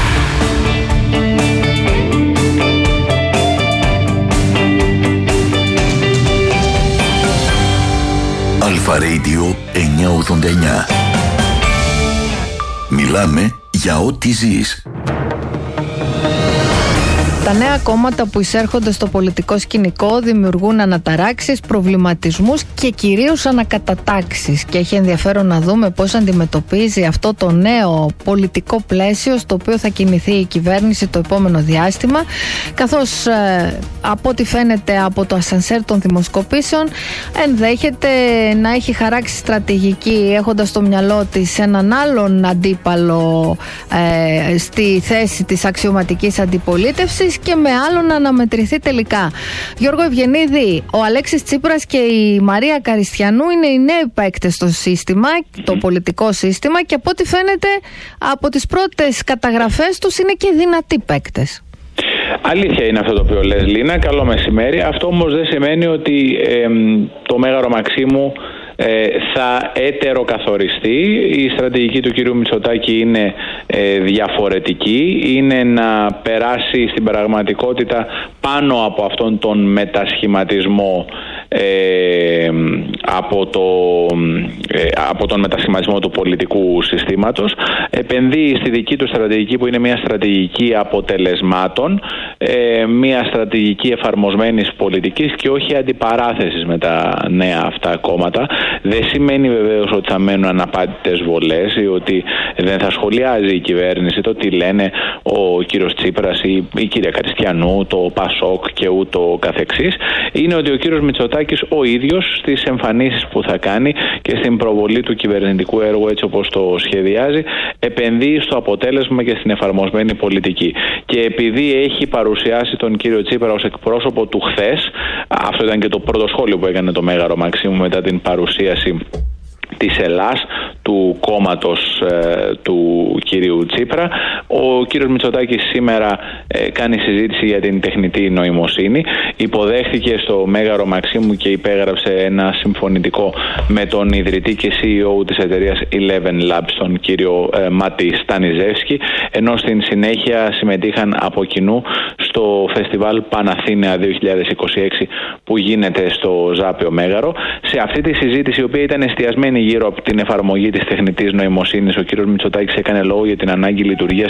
Αλφα Radio 989. Μιλάμε για ό,τι ζεις. Τα νέα κόμματα που εισέρχονται στο πολιτικό σκηνικό δημιουργούν αναταράξεις, προβληματισμούς και κυρίως ανακατατάξεις. Και έχει ενδιαφέρον να δούμε πώς αντιμετωπίζει αυτό το νέο πολιτικό πλαίσιο στο οποίο θα κινηθεί η κυβέρνηση το επόμενο διάστημα, καθώς από ό,τι φαίνεται από το ασανσέρ των δημοσκοπήσεων ενδέχεται να έχει χαράξει στρατηγική, έχοντας στο μυαλό της έναν άλλον αντίπαλο στη θέση της αξιωματικής αντιπολίτευσης και με άλλον να αναμετρηθεί τελικά. Γιώργο Ευγενίδη, ο Αλέξης Τσίπρας και η Μαρία Καριστιανού είναι οι νέοι παίκτες στο σύστημα, το πολιτικό σύστημα, και από ό,τι φαίνεται από τις πρώτες καταγραφές τους είναι και δυνατοί παίκτες. Αλήθεια είναι αυτό το οποίο λες, Λίνα. Καλό μεσημέρι. Αυτό όμως δεν σημαίνει ότι το Μέγαρο Μαξίμου θα έτεροκαθοριστεί. Η στρατηγική του κυρίου Μητσοτάκη είναι διαφορετική. Είναι να περάσει στην πραγματικότητα πάνω από αυτόν τον μετασχηματισμό από τον μετασχηματισμό του πολιτικού συστήματος. Επενδύει στη δική του στρατηγική, που είναι μια στρατηγική αποτελεσμάτων, μια στρατηγική εφαρμοσμένης πολιτικής και όχι αντιπαράθεσης με τα νέα αυτά κόμματα. Δεν σημαίνει βεβαίως ότι θα μένουν αναπάντητες βολές ή ότι δεν θα σχολιάζει η κυβέρνηση το τι λένε ο κύριος Τσίπρας ή η κυρία Καριστιανού, το Πασόκ και ούτω καθεξής. Είναι ότι ο κύριος Μητσοτάκης ο ίδιος στις εμφανίσεις που θα κάνει και στην προβολή του κυβερνητικού έργου έτσι όπως το σχεδιάζει, επενδύει στο αποτέλεσμα και στην εφαρμοσμένη πολιτική. Και επειδή έχει παρουσιάσει τον κύριο Τσίπρα ως εκπρόσωπο του χθες, αυτό ήταν και το πρώτο σχόλιο που έκανε το Μέγαρο Μαξίμου μετά την παρουσίαση της Ελλάς, του κόμματος του κυρίου Τσίπρα. Ο κύριος Μητσοτάκης σήμερα κάνει συζήτηση για την τεχνητή νοημοσύνη. Υποδέχθηκε στο Μέγαρο Μαξίμου και υπέγραψε ένα συμφωνητικό με τον ιδρυτή και CEO της εταιρείας Eleven Labs, τον κύριο Μάτι Στανιζεύσκη, ενώ στην συνέχεια συμμετείχαν από κοινού στο φεστιβάλ Παναθήναια 2026 που γίνεται στο Ζάπιο Μέγαρο. Σε αυτή τη συζήτηση, η οποία ήταν εστιασμένη γύρω από την εφαρμογή της τεχνητής νοημοσύνης, ο κ. Μητσοτάκης έκανε λόγο για την ανάγκη δημιουργίας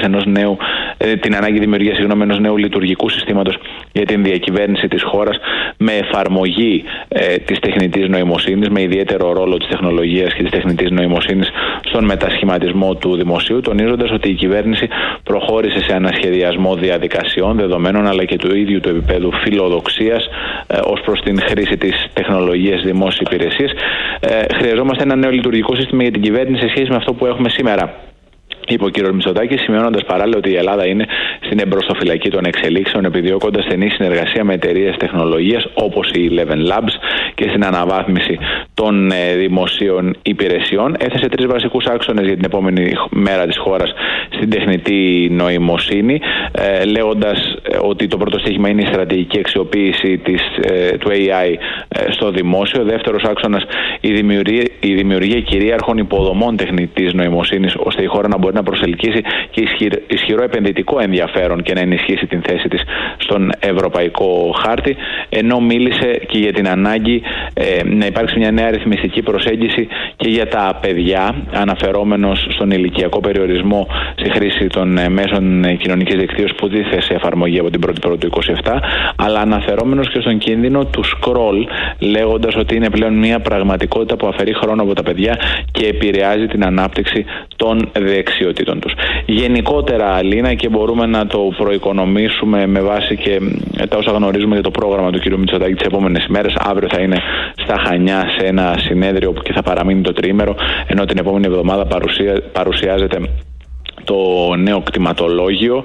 ενός νέου λειτουργικού συστήματος για την διακυβέρνηση της χώρας με εφαρμογή της τεχνητής νοημοσύνης, με ιδιαίτερο ρόλο της τεχνολογίας και της τεχνητής νοημοσύνης στον μετασχηματισμό του δημοσίου, τονίζοντας ότι η κυβέρνηση προχώρησε σε ανασχεδιασμό διαδικασιών, δεδομένων αλλά και του ίδιου του επίπεδου φιλοδοξίας ως προς την χρήση της τεχνολογίας δημόσιες υπηρεσίες. Χρειαζόμαστε ένα νέο λειτουργικό σύστημα για την κυβέρνηση σε σχέση με αυτό που έχουμε σήμερα, είπε ο κ. Μητσοτάκης, σημειώνοντας παράλληλα ότι η Ελλάδα είναι στην εμπροστοφυλακή των εξελίξεων, επιδιώκοντας στενή συνεργασία με εταιρείες τεχνολογίας όπως η Eleven Labs και στην αναβάθμιση των δημοσίων υπηρεσιών. Έθεσε 3 βασικούς άξονες για την επόμενη μέρα της χώρας στην τεχνητή νοημοσύνη, λέγοντας ότι το πρώτο στοίχημα είναι η στρατηγική αξιοποίηση του AI στο δημόσιο. Δεύτερος άξονας, η δημιουργία κυρίαρχων υποδομών τεχνητής νοημοσύνης, ώστε η χώρα να μπορεί να προσελκύσει και ισχυρό επενδυτικό ενδιαφέρον και να ενισχύσει την θέση της στον ευρωπαϊκό χάρτη, ενώ μίλησε και για την ανάγκη να υπάρξει μια νέα ρυθμιστική προσέγγιση και για τα παιδιά, αναφερόμενος στον ηλικιακό περιορισμό στη χρήση των μέσων κοινωνικής δικτύωσης που τίθεται σε εφαρμογή από την 1η Πρώτου 2027, αλλά αναφερόμενος και στον κίνδυνο του scroll, λέγοντας ότι είναι πλέον μια πραγματικότητα που αφαιρεί χρόνο από τα παιδιά και επηρεάζει την ανάπτυξη των δεξιοτήτων τους. Γενικότερα, Αλίνα, και μπορούμε να το προοικονομήσουμε με βάση και τα όσα γνωρίζουμε για το πρόγραμμα του κ. Μητσοτάκη τις επόμενες ημέρες. Αύριο θα είναι στα Χανιά σε ένα συνέδριο που και θα παραμείνει το τριήμερο, ενώ την επόμενη εβδομάδα παρουσιάζεται το νέο κτηματολόγιο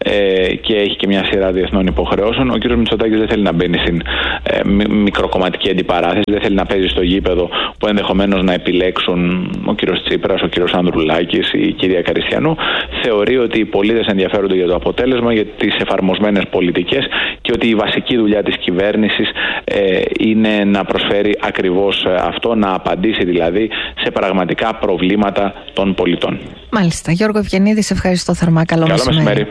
και έχει και μια σειρά διεθνών υποχρεώσεων. Ο κ. Μητσοτάκης δεν θέλει να μπαίνει στην μικροκομματική αντιπαράθεση, δεν θέλει να παίζει στο γήπεδο που ενδεχομένως να επιλέξουν ο κ. Τσίπρας, ο κ. Ανδρουλάκης, η κυρία Καριστιανού. Θεωρεί ότι οι πολίτες ενδιαφέρονται για το αποτέλεσμα, για τις εφαρμοσμένες πολιτικές και ότι η βασική δουλειά της κυβέρνησης είναι να προσφέρει ακριβώς αυτό, να απαντήσει δηλαδή σε πραγματικά προβλήματα των πολιτών. Μάλιστα. Γιώργο Ευγενίδη, σε ευχαριστώ θερμά. Καλό μεσημέρι.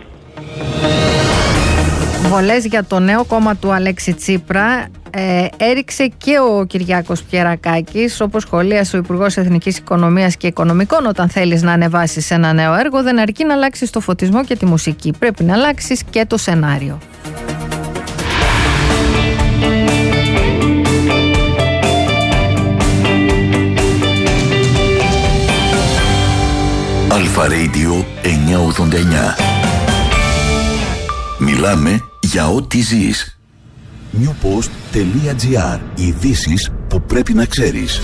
Βολές για το νέο κόμμα του Αλέξη Τσίπρα έριξε και ο Κυριάκος Πιερακάκης, όπως σχολίασε ο Υπουργός Εθνικής Οικονομίας και Οικονομικών. Όταν θέλεις να ανεβάσεις ένα νέο έργο, δεν αρκεί να αλλάξεις το φωτισμό και τη μουσική. Πρέπει να αλλάξεις και το σενάριο. Αλφα Radio 989. Μιλάμε για ό,τι ζεις. newpost.gr. Ειδήσεις που πρέπει να ξέρεις.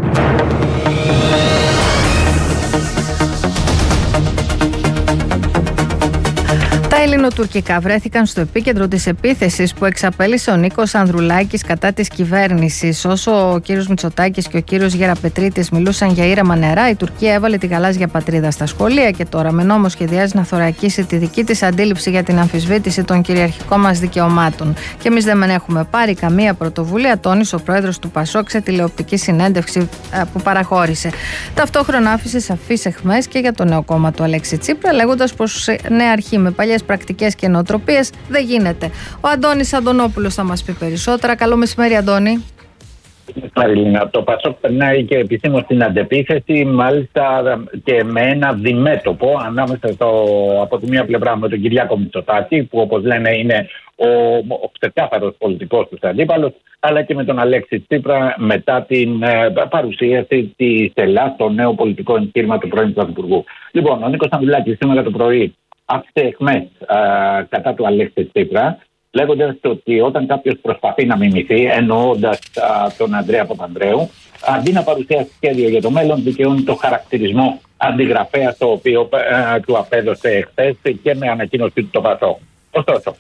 Τα ελληνοτουρκικά βρέθηκαν στο επίκεντρο της επίθεσης που εξαπέλυσε ο Νίκος Ανδρουλάκης κατά της κυβέρνησης. Όσο ο κύριος Μητσοτάκης και ο κύριος Γεραπετρίτης μιλούσαν για ήρεμα νερά, η Τουρκία έβαλε τη γαλάζια πατρίδα στα σχολεία και τώρα με νόμο σχεδιάζει να θωρακίσει τη δική της αντίληψη για την αμφισβήτηση των κυριαρχικών μας δικαιωμάτων. Και εμείς δεν έχουμε πάρει καμία πρωτοβουλία, τόνισε ο πρόεδρος του ΠΑΣΟΚ σε τηλεοπτική συνέντευξη που παραχώρησε. Ταυτόχρονα άφησε σαφείς αιχμές και για το νέο κόμμα του Αλέξη Τσίπρα, λέγοντας πως νέα αρχή με παλιές πρακτικές και νοοτροπίες δεν γίνεται. Ο Αντώνης Αντωνόπουλος θα μας πει περισσότερα. Καλό μεσημέρι, Αντώνη. Μαριλίνα, το ΠΑΣΟΚ περνάει και επισήμως στην αντεπίθεση, μάλιστα και με ένα διμέτωπο ανάμεσα από τη μία πλευρά με τον Κυριάκο Μητσοτάκη, που όπως λένε είναι ο ξεκάθαρος πολιτικός τους αντίπαλος, αλλά και με τον Αλέξη Τσίπρα μετά την παρουσίαση της ΕΛΑ στο νέο πολιτικό εγχείρημα του πρώην Πρωθυπουργού. Λοιπόν, ο Νίκος Ανδρουλάκης σήμερα το πρωί άφησε αιχμές κατά του Αλέξη Τσίπρα, λέγοντας ότι όταν κάποιος προσπαθεί να μιμηθεί, εννοώντας τον Ανδρέα Παπανδρέου, αντί να παρουσιάσει σχέδιο για το μέλλον, δικαιώνει το χαρακτηρισμό αντιγραφέα, το οποίο του απέδωσε εχθές και με ανακοίνωση του το ΠΑΣΟΚ. Ωστόσο,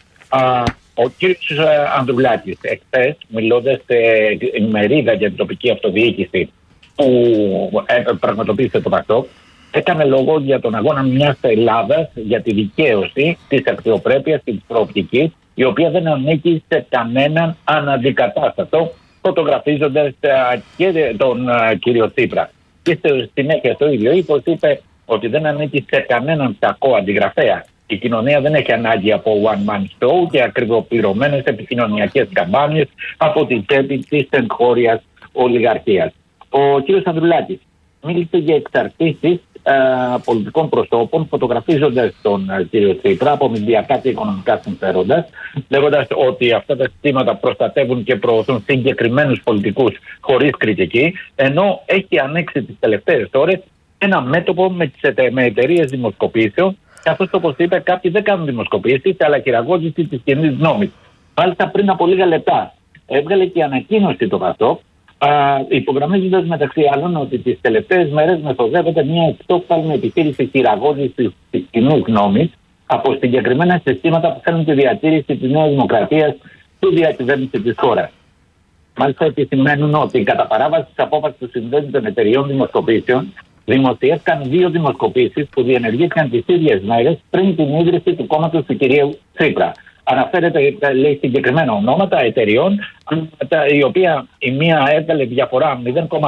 ο κύριος Ανδρουλάκης εχθές, μιλώντας σε ημερίδα για την τοπική αυτοδιοίκηση που πραγματοποίησε το ΠΑΣΟΚ, έκανε λόγο για τον αγώνα μιας Ελλάδας για τη δικαίωση της αξιοπρέπειας και της προοπτικής, η οποία δεν ανήκει σε κανέναν αναντικατάστατο, φωτογραφίζοντας και τον κύριο Τσίπρα. Και στη συνέχεια στο ίδιο ύπος είπε ότι δεν ανήκει σε κανέναν κακό αντιγραφέα. Η κοινωνία δεν έχει ανάγκη από one man show και ακριβοπληρωμένες επικοινωνιακές καμπάνιες από την τσέπη της εγχώριας ολιγαρχίας. Ο κύριος Ανδρουλάκης μίλησε για εξαρτήσεις πολιτικών προσώπων, φωτογραφίζοντας τον κύριο Τσίπρα από μηντιακά και οικονομικά συμφέροντα, λέγοντας ότι αυτά τα συστήματα προστατεύουν και προωθούν συγκεκριμένους πολιτικούς χωρίς κριτική, ενώ έχει ανοίξει τις τελευταίες ώρες ένα μέτωπο με εταιρείες δημοσκοπήσεων, καθώς όπως είπε, κάποιοι δεν κάνουν δημοσκοπήσεις, αλλά χειραγώγηση της κοινής γνώμης. Μάλιστα πριν από λίγα λεπτά έβγαλε και ανακοίνωση το ΠΑΣΟΚ, υπογραμμίζοντας μεταξύ άλλων ότι τις τελευταίες μέρες μεθοδεύεται μια εξόφθαλμη επιχείρηση χειραγώγησης της κοινής γνώμης από συγκεκριμένα συστήματα που θέλουν τη διατήρηση της νέας δημοκρατίας του διακυβέρνηση της χώρας. Μάλιστα επισημαίνουν ότι κατά παράβαση της απόφασης του Συνδέσμου των Εταιριών Δημοσκοπήσεων δημοσιεύτηκαν 2 δημοσκοπήσεις που διενεργήθηκαν τις ίδιες μέρες πριν την ίδρυση του κόμματος του κυρίου Τσίπρα. Αναφέρεται, λέει, συγκεκριμένα ονόματα εταιριών, η οποία η μία έβγαλε διαφορά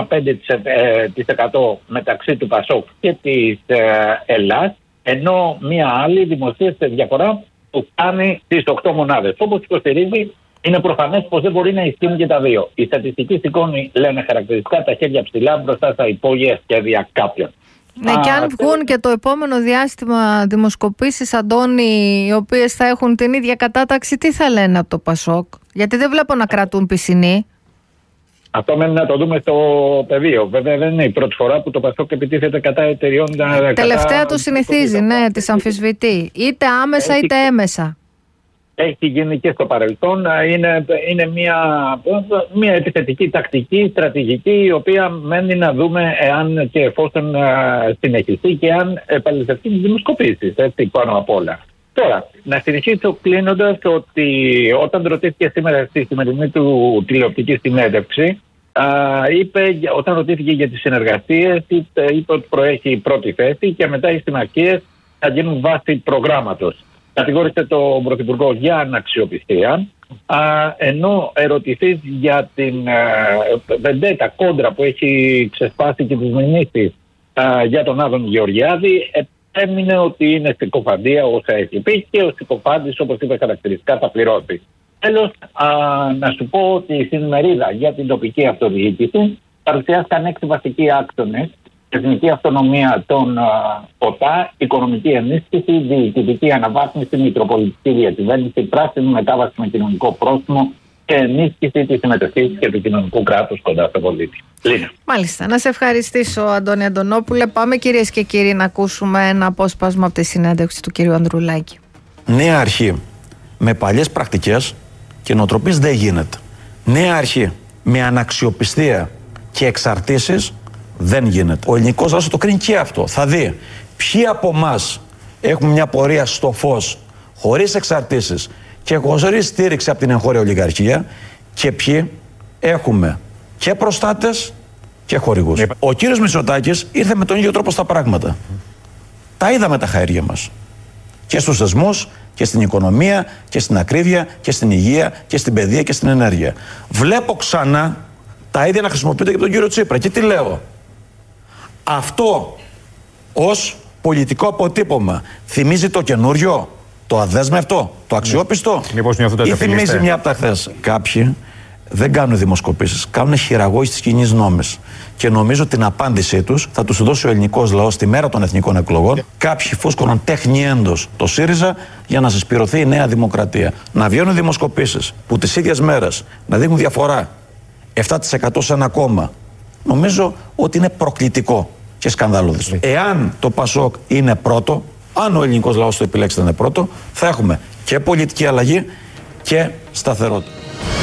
0,5% μεταξύ του ΠΑΣΟΚ και της Ελλάς, ενώ μία άλλη δημοσίευσε διαφορά που φτάνει στις 8 μονάδες. Όπως υποστηρίζει, είναι προφανές πως δεν μπορεί να ισχύουν και τα δύο. Η στατιστική σηκώνει, λένε χαρακτηριστικά, τα χέρια ψηλά μπροστά στα υπόγεια σχέδια κάποιων. Ναι, και αν βγουν και το επόμενο διάστημα δημοσκοπήσεις, Αντώνη, οι οποίες θα έχουν την ίδια κατάταξη, τι θα λένε από το ΠΑΣΟΚ? Γιατί δεν βλέπω να κρατούν πισινή. Αυτό μένει να το δούμε στο πεδίο. Βέβαια δεν είναι η πρώτη φορά που το ΠΑΣΟΚ επιτίθεται κατά εταιριών. Τελευταία το συνηθίζει, ναι, τις αμφισβητεί. Είτε άμεσα είτε έμεσα. Έχει γίνει και στο παρελθόν. Είναι μια επιθετική τακτική, στρατηγική, η οποία μένει να δούμε εάν και εφόσον συνεχιστεί και αν επαληθευτεί τις δημοσκοπήσεις, έτσι, πάνω απ' όλα. Τώρα, να συνεχίσω κλείνοντας ότι όταν ρωτήθηκε σήμερα στη σημερινή του τηλεοπτική συνέντευξη, όταν ρωτήθηκε για τις συνεργασίες, είπε ότι προέχει η πρώτη θέση και μετά οι συμμαχίες θα γίνουν βάση προγράμματος. Κατηγόρησε τον Πρωθυπουργό για αναξιοπιστία, ενώ ερωτηθείς για την βεντέτα κόντρα που έχει ξεσπάσει και τις μηνύσεις για τον Άδωνη Γεωργιάδη, έμεινε ότι είναι συκοφαντία όσα έχει πει και ο συκοφάντης, όπως είπε χαρακτηριστικά, θα πληρώσει. Τέλος, να σου πω ότι στην ημερίδα για την τοπική αυτοδιοίκηση παρουσιάστηκαν 6 βασικοί άξονες: εθνική αυτονομία των ΟΤΑ, οικονομική ενίσχυση, διοικητική αναβάθμιση, μητροπολιτική διακυβέρνηση, πράσινη μετάβαση με κοινωνικό πρόσημο και ενίσχυση της συμμετοχής και του κοινωνικού κράτους κοντά στον πολίτη. Μάλιστα. Να σε ευχαριστήσω, Αντώνη Αντωνόπουλε. Πάμε, κυρίες και κύριοι, να ακούσουμε ένα απόσπασμα από τη συνέντευξη του κυρίου Ανδρουλάκη. Νέα αρχή με παλιές πρακτικές και νοοτροπίες δεν γίνεται. Νέα αρχή με αναξιοπιστία και εξαρτήσεις δεν γίνεται. Ο ελληνικός λαός το κρίνει και αυτό. Θα δει ποιοι από εμάς έχουμε μια πορεία στο φως, χωρίς εξαρτήσεις και χωρίς στήριξη από την εγχώρια ολιγαρχία, και ποιοι έχουμε και προστάτες και χορηγούς. Ο κύριος Μητσοτάκης ήρθε με τον ίδιο τρόπο στα πράγματα. Τα είδαμε τα χαέρια μας. Και στους θεσμούς και στην οικονομία και στην ακρίβεια και στην υγεία και στην παιδεία και στην ενέργεια. Βλέπω ξανά τα ίδια να χρησιμοποιείται και από τον κύριο Τσίπρα. Και τι λέω? Αυτό ως πολιτικό αποτύπωμα θυμίζει το καινούριο, το αδέσμευτο, το αξιόπιστο, ή θυμίζει μια από τα χθες? Κάποιοι δεν κάνουν δημοσκοπήσεις, κάνουν χειραγώγηση της κοινής νόμης. Και νομίζω την απάντησή τους θα τους δώσει ο ελληνικός λαός τη μέρα των εθνικών εκλογών. Κάποιοι φούσκωναν τεχνιέντος το ΣΥΡΙΖΑ για να συσπηρωθεί η Νέα Δημοκρατία. Να βγαίνουν δημοσκοπήσεις που τις ίδιες μέρες να δείχνουν διαφορά 7% σε ένα κόμμα, νομίζω ότι είναι προκλητικό και σκανδαλώδες. Εάν το ΠΑΣΟΚ είναι πρώτο, αν ο ελληνικός λαός το επιλέξει να είναι πρώτο, θα έχουμε και πολιτική αλλαγή και σταθερότητα.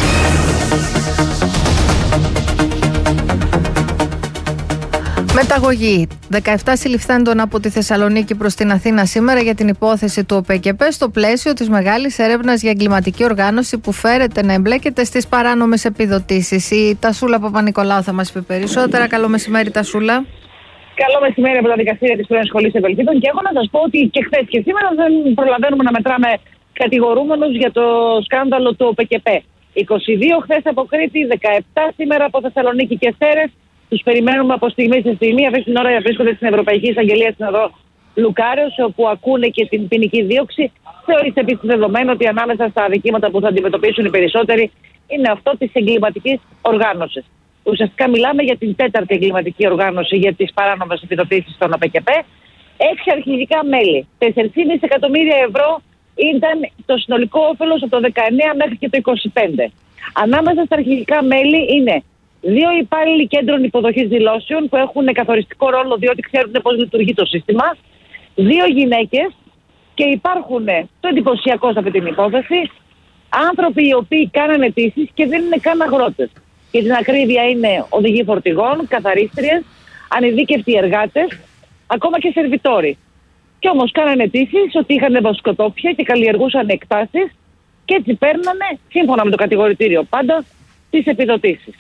Μεταγωγή. 17 συλληφθέντων από τη Θεσσαλονίκη προς την Αθήνα σήμερα για την υπόθεση του ΟΠΕΚΕΠΕ στο πλαίσιο της μεγάλης έρευνας για εγκληματική οργάνωση που φέρεται να εμπλέκεται στις παράνομες επιδοτήσεις. Η Τασούλα Παπα-Νικολάου θα μας πει περισσότερα. Καλό μεσημέρι, Τασούλα. Καλό μεσημέρι από τα δικαστήρια της πρώην Σχολής Ευελπίδων. Και έχω να σας πω ότι και χθες και σήμερα δεν προλαβαίνουμε να μετράμε κατηγορούμενους για το σκάνδαλο του ΟΠΕΚΕΠΕ. 22 χθες από Κρήτη, 17 σήμερα από Θεσσαλονίκη και Σέρρες. Τους περιμένουμε από στιγμή σε στιγμή. Αυτή την ώρα βρίσκονται στην Ευρωπαϊκή Εισαγγελία στην οδό Λουκάριος, όπου ακούνε και την ποινική δίωξη. Θεωρείται επίσης δεδομένο ότι ανάμεσα στα αδικήματα που θα αντιμετωπίσουν οι περισσότεροι είναι αυτό της εγκληματικής οργάνωσης. Ουσιαστικά μιλάμε για την 4η εγκληματική οργάνωση για τις παράνομες επιδοτήσεις των ΟΠΕΚΕΠΕ. 6 αρχηγικά μέλη. 4,5 εκατομμύρια ευρώ ήταν το συνολικό όφελος από το 19 μέχρι και το 25. Ανάμεσα στα αρχηγικά μέλη είναι 2 υπάλληλοι κέντρων υποδοχής δηλώσεων που έχουν καθοριστικό ρόλο διότι ξέρουν πώς λειτουργεί το σύστημα, 2 γυναίκες και υπάρχουν, το εντυπωσιακό σε αυτή την υπόθεση, άνθρωποι οι οποίοι κάνανε αιτήσεις και δεν είναι καν αγρότες. Για την ακρίβεια είναι οδηγοί φορτηγών, καθαρίστριες, ανειδίκευτοι εργάτες, ακόμα και σερβιτόροι. Και όμως κάνανε αιτήσεις ότι είχαν βοσκοτόπια και καλλιεργούσαν εκτάσεις και έτσι παίρνανε, σύμφωνα με το κατηγορητήριο πάντα, τις επιδοτήσεις.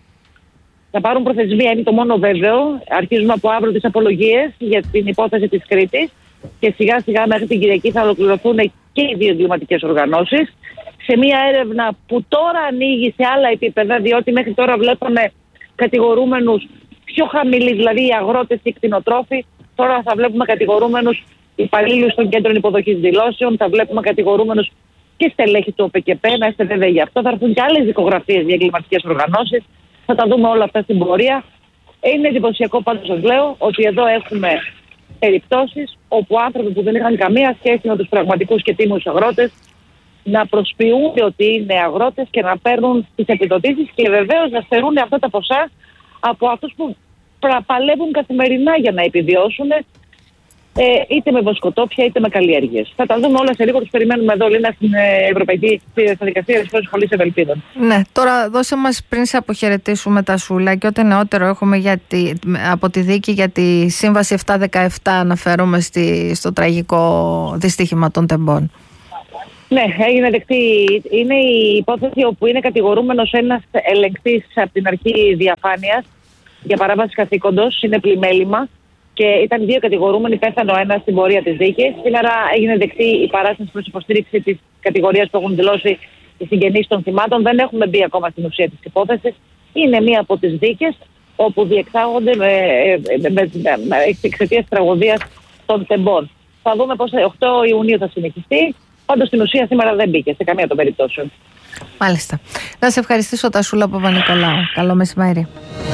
Θα πάρουν προθεσμία, είναι το μόνο βέβαιο. Αρχίζουμε από αύριο τις απολογίες για την υπόθεση της Κρήτης και σιγά σιγά μέχρι την Κυριακή θα ολοκληρωθούν και οι 2 εγκληματικές οργανώσεις. Σε μια έρευνα που τώρα ανοίγει σε άλλα επίπεδα, διότι μέχρι τώρα βλέπαμε κατηγορούμενους πιο χαμηλοί, δηλαδή οι αγρότες και οι κτηνοτρόφοι. Τώρα θα βλέπουμε κατηγορούμενους υπαλλήλους των κέντρων υποδοχής δηλώσεων, θα βλέπουμε κατηγορούμενους και στελέχη του ΟΠΕΚΕΠΕ. Να είστε βέβαιοι γι' αυτό. Θα έρθουν και άλλες δικογραφίες για εγκληματικές οργανώσεις. Θα τα δούμε όλα αυτά στην πορεία. Είναι εντυπωσιακό πάντως, σας λέω, ότι εδώ έχουμε περιπτώσεις όπου άνθρωποι που δεν είχαν καμία σχέση με τους πραγματικούς και τίμους αγρότες να προσποιούνται ότι είναι αγρότες και να παίρνουν τις επιδοτήσεις και βεβαίως να στερούν αυτά τα ποσά από αυτούς που παλεύουν καθημερινά για να επιβιώσουν είτε με βοσκοτόπια είτε με καλλιέργειες. Θα τα δούμε όλα σε λίγο, τους περιμένουμε εδώ, Λίνα, στην Ευρωπαϊκή Διαδικασία της Σχολής Ευελπίδων. Ναι, τώρα δώσε μας πριν σε αποχαιρετήσουμε τα Σούλα και ό,τι νεότερο έχουμε από τη δίκη για τη Σύμβαση 717, αναφέρομαι στο τραγικό δυστύχημα των τεμπών. Ναι, έγινε δεκτή. Είναι η υπόθεση όπου είναι κατηγορούμενος ένας ελεγκτής από την αρχή διαφάνειας για παράβαση καθήκοντος, είναι πλημέλημα. Και ήταν 2 κατηγορούμενοι, πέθανε ο ένας στην πορεία της δίκης. Σήμερα έγινε δεκτή η παράσταση προς υποστήριξη της κατηγορίας που έχουν δηλώσει οι συγγενείς των θυμάτων. Δεν έχουμε μπει ακόμα στην ουσία της υπόθεσης. Είναι μία από τις δίκες όπου διεξάγονται εξαιτίας τραγωδίας των τεμπών. Θα δούμε πώς 8 Ιουνίου θα συνεχιστεί. Πάντως στην ουσία σήμερα δεν μπήκε σε καμία των περιπτώσεων. Μάλιστα. Να σε ευχαριστήσω, Τασούλα Παπα-Νικολάου. Καλό μεσημέρι.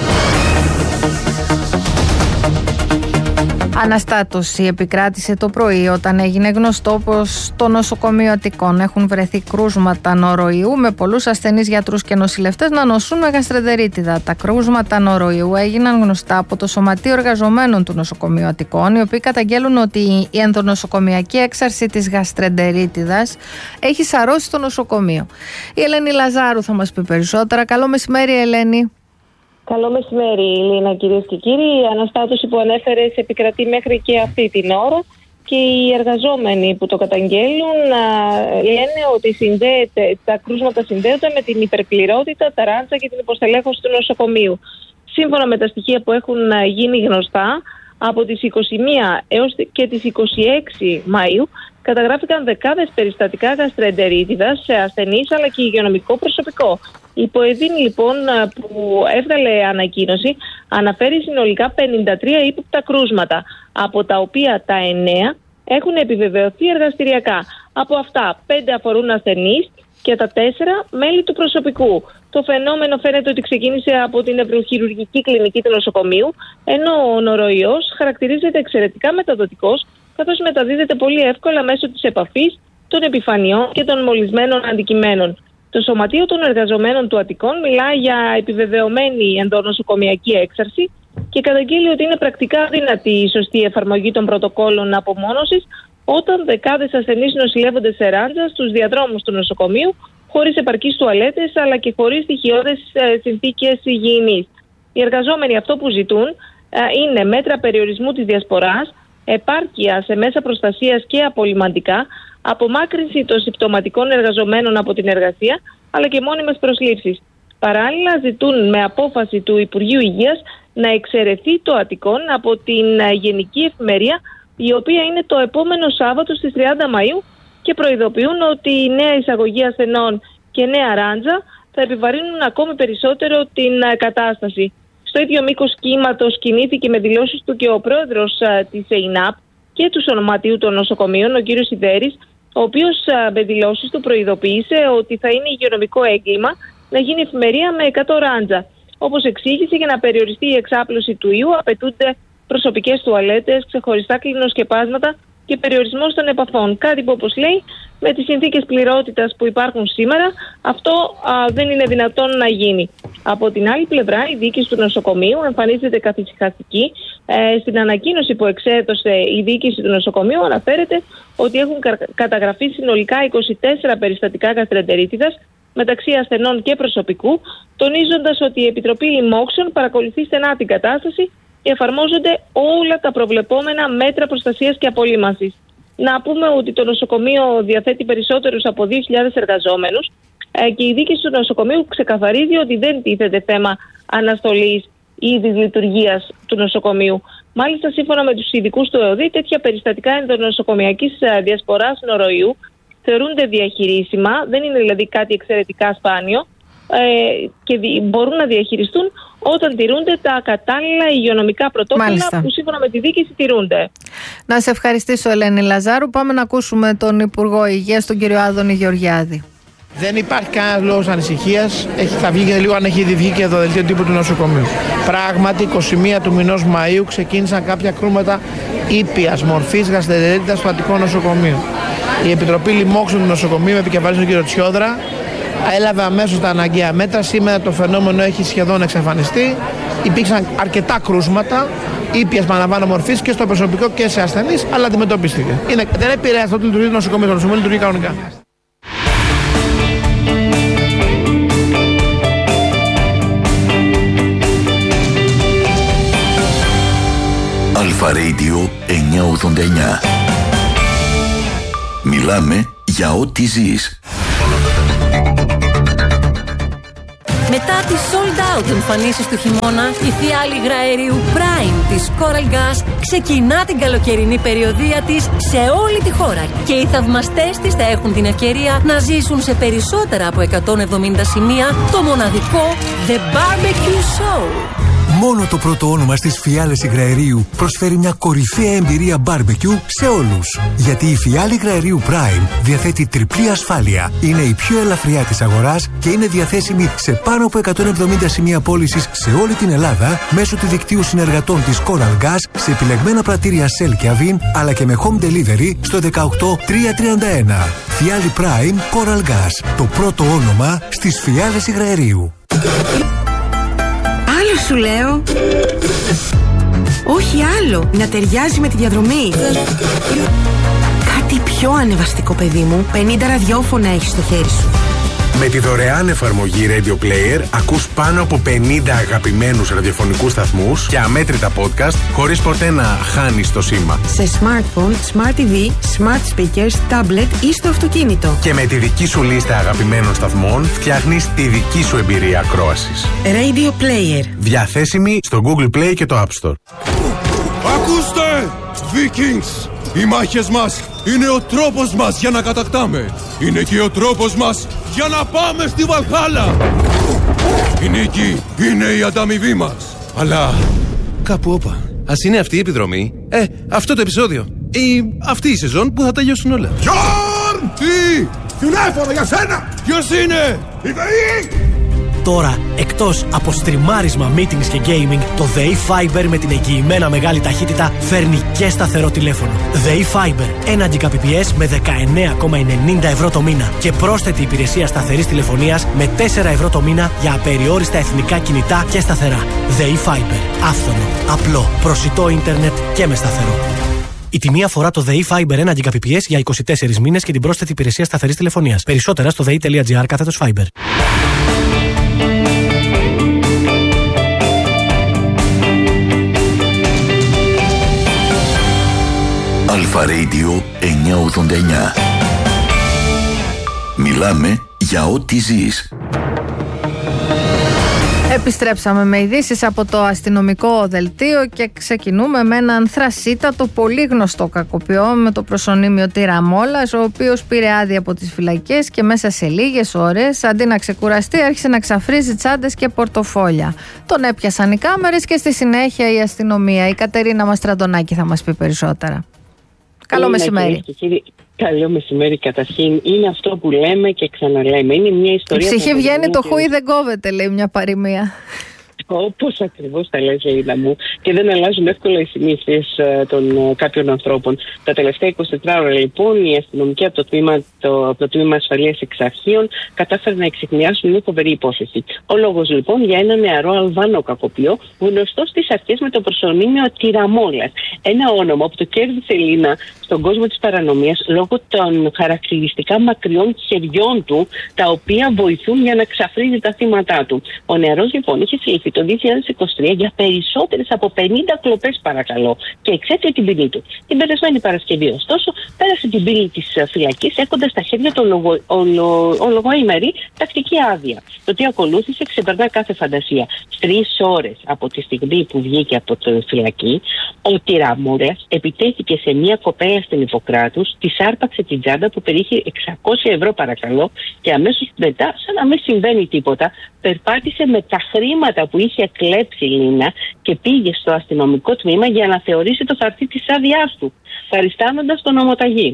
Αναστάτωση επικράτησε το πρωί όταν έγινε γνωστό πως στο νοσοκομείο Αττικών έχουν βρεθεί κρούσματα νοροϊού με πολλούς ασθενείς γιατρούς και νοσηλευτές να νοσούν με γαστρεντερίτιδα. Τα κρούσματα νοροϊού έγιναν γνωστά από το Σωματείο Εργαζομένων του Νοσοκομείου Αττικών, οι οποίοι καταγγέλουν ότι η ενδονοσοκομιακή έξαρση της γαστρεντερίτιδας έχει σαρώσει στο νοσοκομείο. Η Ελένη Λαζάρου θα μας πει περισσότερα. Καλό μεσημέρι, Ελένη. Καλό μεσημέρι, Λίνα, κυρίες και κύριοι. Η αναστάτωση που ανέφερες επικρατεί μέχρι και αυτή την ώρα και οι εργαζόμενοι που το καταγγέλουν λένε ότι τα κρούσματα συνδέονται με την υπερπληρότητα, τα ράντσα και την υποστελέχωση του νοσοκομείου. Σύμφωνα με τα στοιχεία που έχουν γίνει γνωστά, από τις 21 έως και τις 26 Μαΐου καταγράφηκαν δεκάδες περιστατικά γαστρεντερίτιδας σε ασθενείς αλλά και υγειονομικό προσωπικό. Η ΠΟΕΔΗΝ λοιπόν που έβγαλε ανακοίνωση αναφέρει συνολικά 53 ύποπτα κρούσματα, από τα οποία τα 9 έχουν επιβεβαιωθεί εργαστηριακά. Από αυτά 5 αφορούν ασθενείς και τα 4 μέλη του προσωπικού. Το φαινόμενο φαίνεται ότι ξεκίνησε από την νευροχειρουργική κλινική του νοσοκομείου, ενώ ο νοροϊός χαρακτηρίζεται εξαιρετικά μεταδοτικός, καθώς μεταδίδεται πολύ εύκολα μέσω της επαφής, των επιφανειών και των μολυσμένων αντικειμένων. Το Σωματείο των Εργαζομένων του Αττικών μιλά για επιβεβαιωμένη ενδονοσοκομιακή έξαρση και καταγγέλει ότι είναι πρακτικά αδύνατη η σωστή εφαρμογή των πρωτοκόλων απομόνωσης όταν δεκάδες ασθενείς νοσηλεύονται σε ράντζα στους διαδρόμους του νοσοκομείου, χωρίς επαρκείς τουαλέτες αλλά και χωρίς στοιχειώδες συνθήκες υγιεινής. Οι εργαζόμενοι αυτό που ζητούν είναι μέτρα περιορισμού της διασποράς, επάρκεια σε μέσα προστασίας και απολυμαντικά, απομάκρυνση των συμπτωματικών εργαζομένων από την εργασία, αλλά και μόνιμες προσλήψεις. Παράλληλα, ζητούν με απόφαση του Υπουργείου Υγείας να εξαιρεθεί το Αττικών από την Γενική Εφημερία, η οποία είναι το επόμενο Σάββατο στις 30 Μαΐου και προειδοποιούν ότι η νέα εισαγωγή ασθενών και νέα ράντζα θα επιβαρύνουν ακόμη περισσότερο την κατάσταση. Στο ίδιο μήκος κύματος κινήθηκε με δηλώσεις του και ο πρόεδρος της ΕΙΝΑΠ και του Σωματείου των Νοσοκομείων, ο κ. Σιδέρης, ο οποίος με δηλώσεις του προειδοποίησε ότι θα είναι υγειονομικό έγκλημα να γίνει εφημερία με 100 ράντζα. Όπως εξήγησε, για να περιοριστεί η εξάπλωση του ιού απαιτούνται προσωπικές τουαλέτες, ξεχωριστά κλινοσκεπάσματα και περιορισμός των επαφών. Κάτι που, όπως λέει, με τις συνθήκες πληρότητας που υπάρχουν σήμερα, αυτό δεν είναι δυνατόν να γίνει. Από την άλλη πλευρά, η διοίκηση του νοσοκομείου εμφανίζεται καθησυχαστική. Στην ανακοίνωση που εξέδωσε η διοίκηση του νοσοκομείου αναφέρεται ότι έχουν καταγραφεί συνολικά 24 περιστατικά γαστρεντερίτιδας μεταξύ ασθενών και προσωπικού, τονίζοντας ότι η Επιτροπή Λοιμόξεων παρακολουθεί στενά την κατάσταση και εφαρμόζονται όλα τα προβλεπόμενα μέτρα προστασίας και απολύμανσης. Να πούμε ότι το νοσοκομείο διαθέτει περισσότερους από 2.000 εργαζόμενους και η διοίκηση του νοσοκομείου ξεκαθαρίζει ότι δεν τίθεται θέμα αναστολής ή δυσλειτουργίας του νοσοκομείου. Μάλιστα, σύμφωνα με τους ειδικούς του ΕΟΔΗ, τέτοια περιστατικά ενδονοσοκομιακής διασποράς νοροϊού θεωρούνται διαχειρίσιμα, δεν είναι δηλαδή κάτι εξαιρετικά σπάνιο και μπορούν να διαχειριστούν όταν τηρούνται τα κατάλληλα υγειονομικά πρωτόκολλα. Μάλιστα. Που σύμφωνα με τη διοίκηση τηρούνται. Να σε ευχαριστήσω, Ελένη Λαζάρου. Πάμε να ακούσουμε τον Υπουργό Υγείας, τον κύριο Άδωνη Γεωργιάδη. Δεν υπάρχει κανένα λόγο ανησυχία. Θα βγει και λίγο, αν έχει ήδη βγει και το δελτίο τύπου του νοσοκομείου. Πράγματι, 21 του μηνός Μαΐου ξεκίνησαν κάποια κρούσματα ήπιας μορφής γαστρεντερίτιδας στο Αττικό νοσοκομείο. Η Επιτροπή Λοιμόξεων του νοσοκομείου, με επικεφαλής τον κύριο Τσιόδρα, έλαβε αμέσως τα αναγκαία μέτρα. Σήμερα το φαινόμενο έχει σχεδόν εξαφανιστεί. Υπήρξαν αρκετά κρούσματα. ήπιας παραλαμβάνω μορφής και στο προσωπικό και σε ασθενείς, αλλά αντιμετωπίστηκε. Δεν επηρεάζει αυτό το λειτουργεί το νοσοκομείο, το νοσοκομείο λειτουργεί κανονικά. Αλφα Radio 989. Μιλάμε για ό,τι ζεις. Μετά τις sold out εμφανίσεις του χειμώνα, η θεία άλυγρα αερίου Prime της Coral Gas ξεκινά την καλοκαιρινή περιοδεία της σε όλη τη χώρα και οι θαυμαστές της θα έχουν την ευκαιρία να ζήσουν σε περισσότερα από 170 σημεία το μοναδικό The Barbecue Show. Μόνο το πρώτο όνομα στις φιάλες υγραερίου προσφέρει μια κορυφαία εμπειρία barbecue σε όλους. Γιατί η φιάλη υγραερίου Prime διαθέτει τριπλή ασφάλεια. Είναι η πιο ελαφριά της αγοράς και είναι διαθέσιμη σε πάνω από 170 σημεία πώλησης σε όλη την Ελλάδα μέσω του δικτύου συνεργατών της Coral Gas σε επιλεγμένα πρατήρια Shell και Avin, αλλά και με home delivery στο 18331. Φιάλη Prime Coral Gas. Το πρώτο όνομα στις φιάλες υγραερίου. Άλλο σου λέω. Όχι άλλο. Να ταιριάζει με τη διαδρομή. Κάτι πιο ανεβαστικό, παιδί μου. 50 ραδιόφωνα έχεις στο χέρι σου. Με τη δωρεάν εφαρμογή Radio Player ακούς πάνω από 50 αγαπημένους ραδιοφωνικούς σταθμούς και αμέτρητα podcast χωρίς ποτέ να χάνεις το σήμα. Σε smartphone, smart TV, smart speakers, tablet ή στο αυτοκίνητο. Και με τη δική σου λίστα αγαπημένων σταθμών φτιάχνεις τη δική σου εμπειρία ακρόασης. Radio Player. Διαθέσιμη στο Google Play και το App Store. Ακούστε! Vikings! Οι μάχες μας είναι ο τρόπος μας για να κατακτάμε. Είναι και ο τρόπος μας για να πάμε στη Βαλχάλα. Η νίκη είναι η ανταμοιβή μας. Αλλά κάπου όπα. Ας είναι αυτή η επιδρομή. Αυτό το επεισόδιο. Ή αυτή η σεζόν που θα τελειώσουν όλα. Γιόρν! Τι! Τηλέφωνο για σένα! Ποιος είναι? Η ΔΕΗ! Τώρα, εκτός από στριμάρισμα, meetings και gaming, το ΔΕΗ Fiber με την εγγυημένα μεγάλη ταχύτητα φέρνει και σταθερό τηλέφωνο. ΔΕΗ Fiber, 1 Gbps με 19,90 ευρώ το μήνα και πρόσθετη υπηρεσία σταθερής τηλεφωνίας με 4 ευρώ το μήνα για απεριόριστα εθνικά κινητά και σταθερά. ΔΕΗ Fiber, άφθονο, απλό, προσιτό ίντερνετ και με σταθερό. Η τιμή αφορά το ΔΕΗ Fiber 1 Gbps για 24 μήνες και την πρόσθετη υπηρεσία σταθερής τηλεφωνίας. Περισσότερα στο dei.gr/Fiber. Αλφα Radio 989. Μιλάμε για ό,τι ζεις. Επιστρέψαμε με ειδήσεις από το αστυνομικό δελτίο και ξεκινούμε με έναν θρασίτατο πολύ γνωστό κακοποιό με το προσωνύμιο Τυραμόλας, ο οποίος πήρε άδεια από τις φυλακές και μέσα σε λίγες ώρες, αντί να ξεκουραστεί, άρχισε να ξαφρίζει τσάντες και πορτοφόλια. Τον έπιασαν οι κάμερες και στη συνέχεια η αστυνομία. Η Κατερίνα Μαστραντονάκη θα μας πει περισσότερα. Καλό μεσημέρι. Καλό μεσημέρι καταρχήν. Είναι αυτό που λέμε και ξαναλέμε. Είναι μια ιστορία. Η ψυχή βγαίνει, το χούι δεν κόβεται, λέει μια παροιμία. Όπως ακριβώς τα λες, Ελίνα μου, και δεν αλλάζουν εύκολα οι συνήθειες των κάποιων ανθρώπων. Τα τελευταία 24 ώρα, λοιπόν, οι αστυνομικοί από το τμήμα ασφαλείας εξαρχείων κατάφεραν να εξεχνιάσουν μια φοβερή υπόθεση. Ο λόγος, λοιπόν, για ένα νεαρό Αλβάνο κακοποιό, γνωστό στις αρχές με το προσωνύμιο Τυραμόλας. Ένα όνομα που το κέρδισε, Ελίνα, στον κόσμο της παρανομίας λόγω των χαρακτηριστικά μακριών χεριών του, τα οποία βοηθούν για να ξαφρίζει τα θύματα του. Ο νεαρός, λοιπόν, είχε συλληφθεί το 2023 για περισσότερες από 50 κλοπές, παρακαλώ, και εξέτεινε την ποινή του. Την περασμένη Παρασκευή, ωστόσο, πέρασε την πύλη της φυλακής έχοντας στα χέρια του ολογοήμερη τακτική άδεια. Το τι ακολούθησε ξεπερνά κάθε φαντασία. 3 ώρες από τη στιγμή που βγήκε από τη φυλακή, ο Τυραμόλας επιτέθηκε σε μια κοπέλα στην Ιπποκράτους, της άρπαξε την τσάντα που περιείχε 600 ευρώ, παρακαλώ, και αμέσως μετά, σαν να μην συμβαίνει τίποτα, περπάτησε με τα χρήματα που είχε κλέψει, Λίνα, και πήγε στο αστυνομικό τμήμα για να θεωρήσει το χαρτί της άδειάς του, παριστάνοντας τον ομοταγή.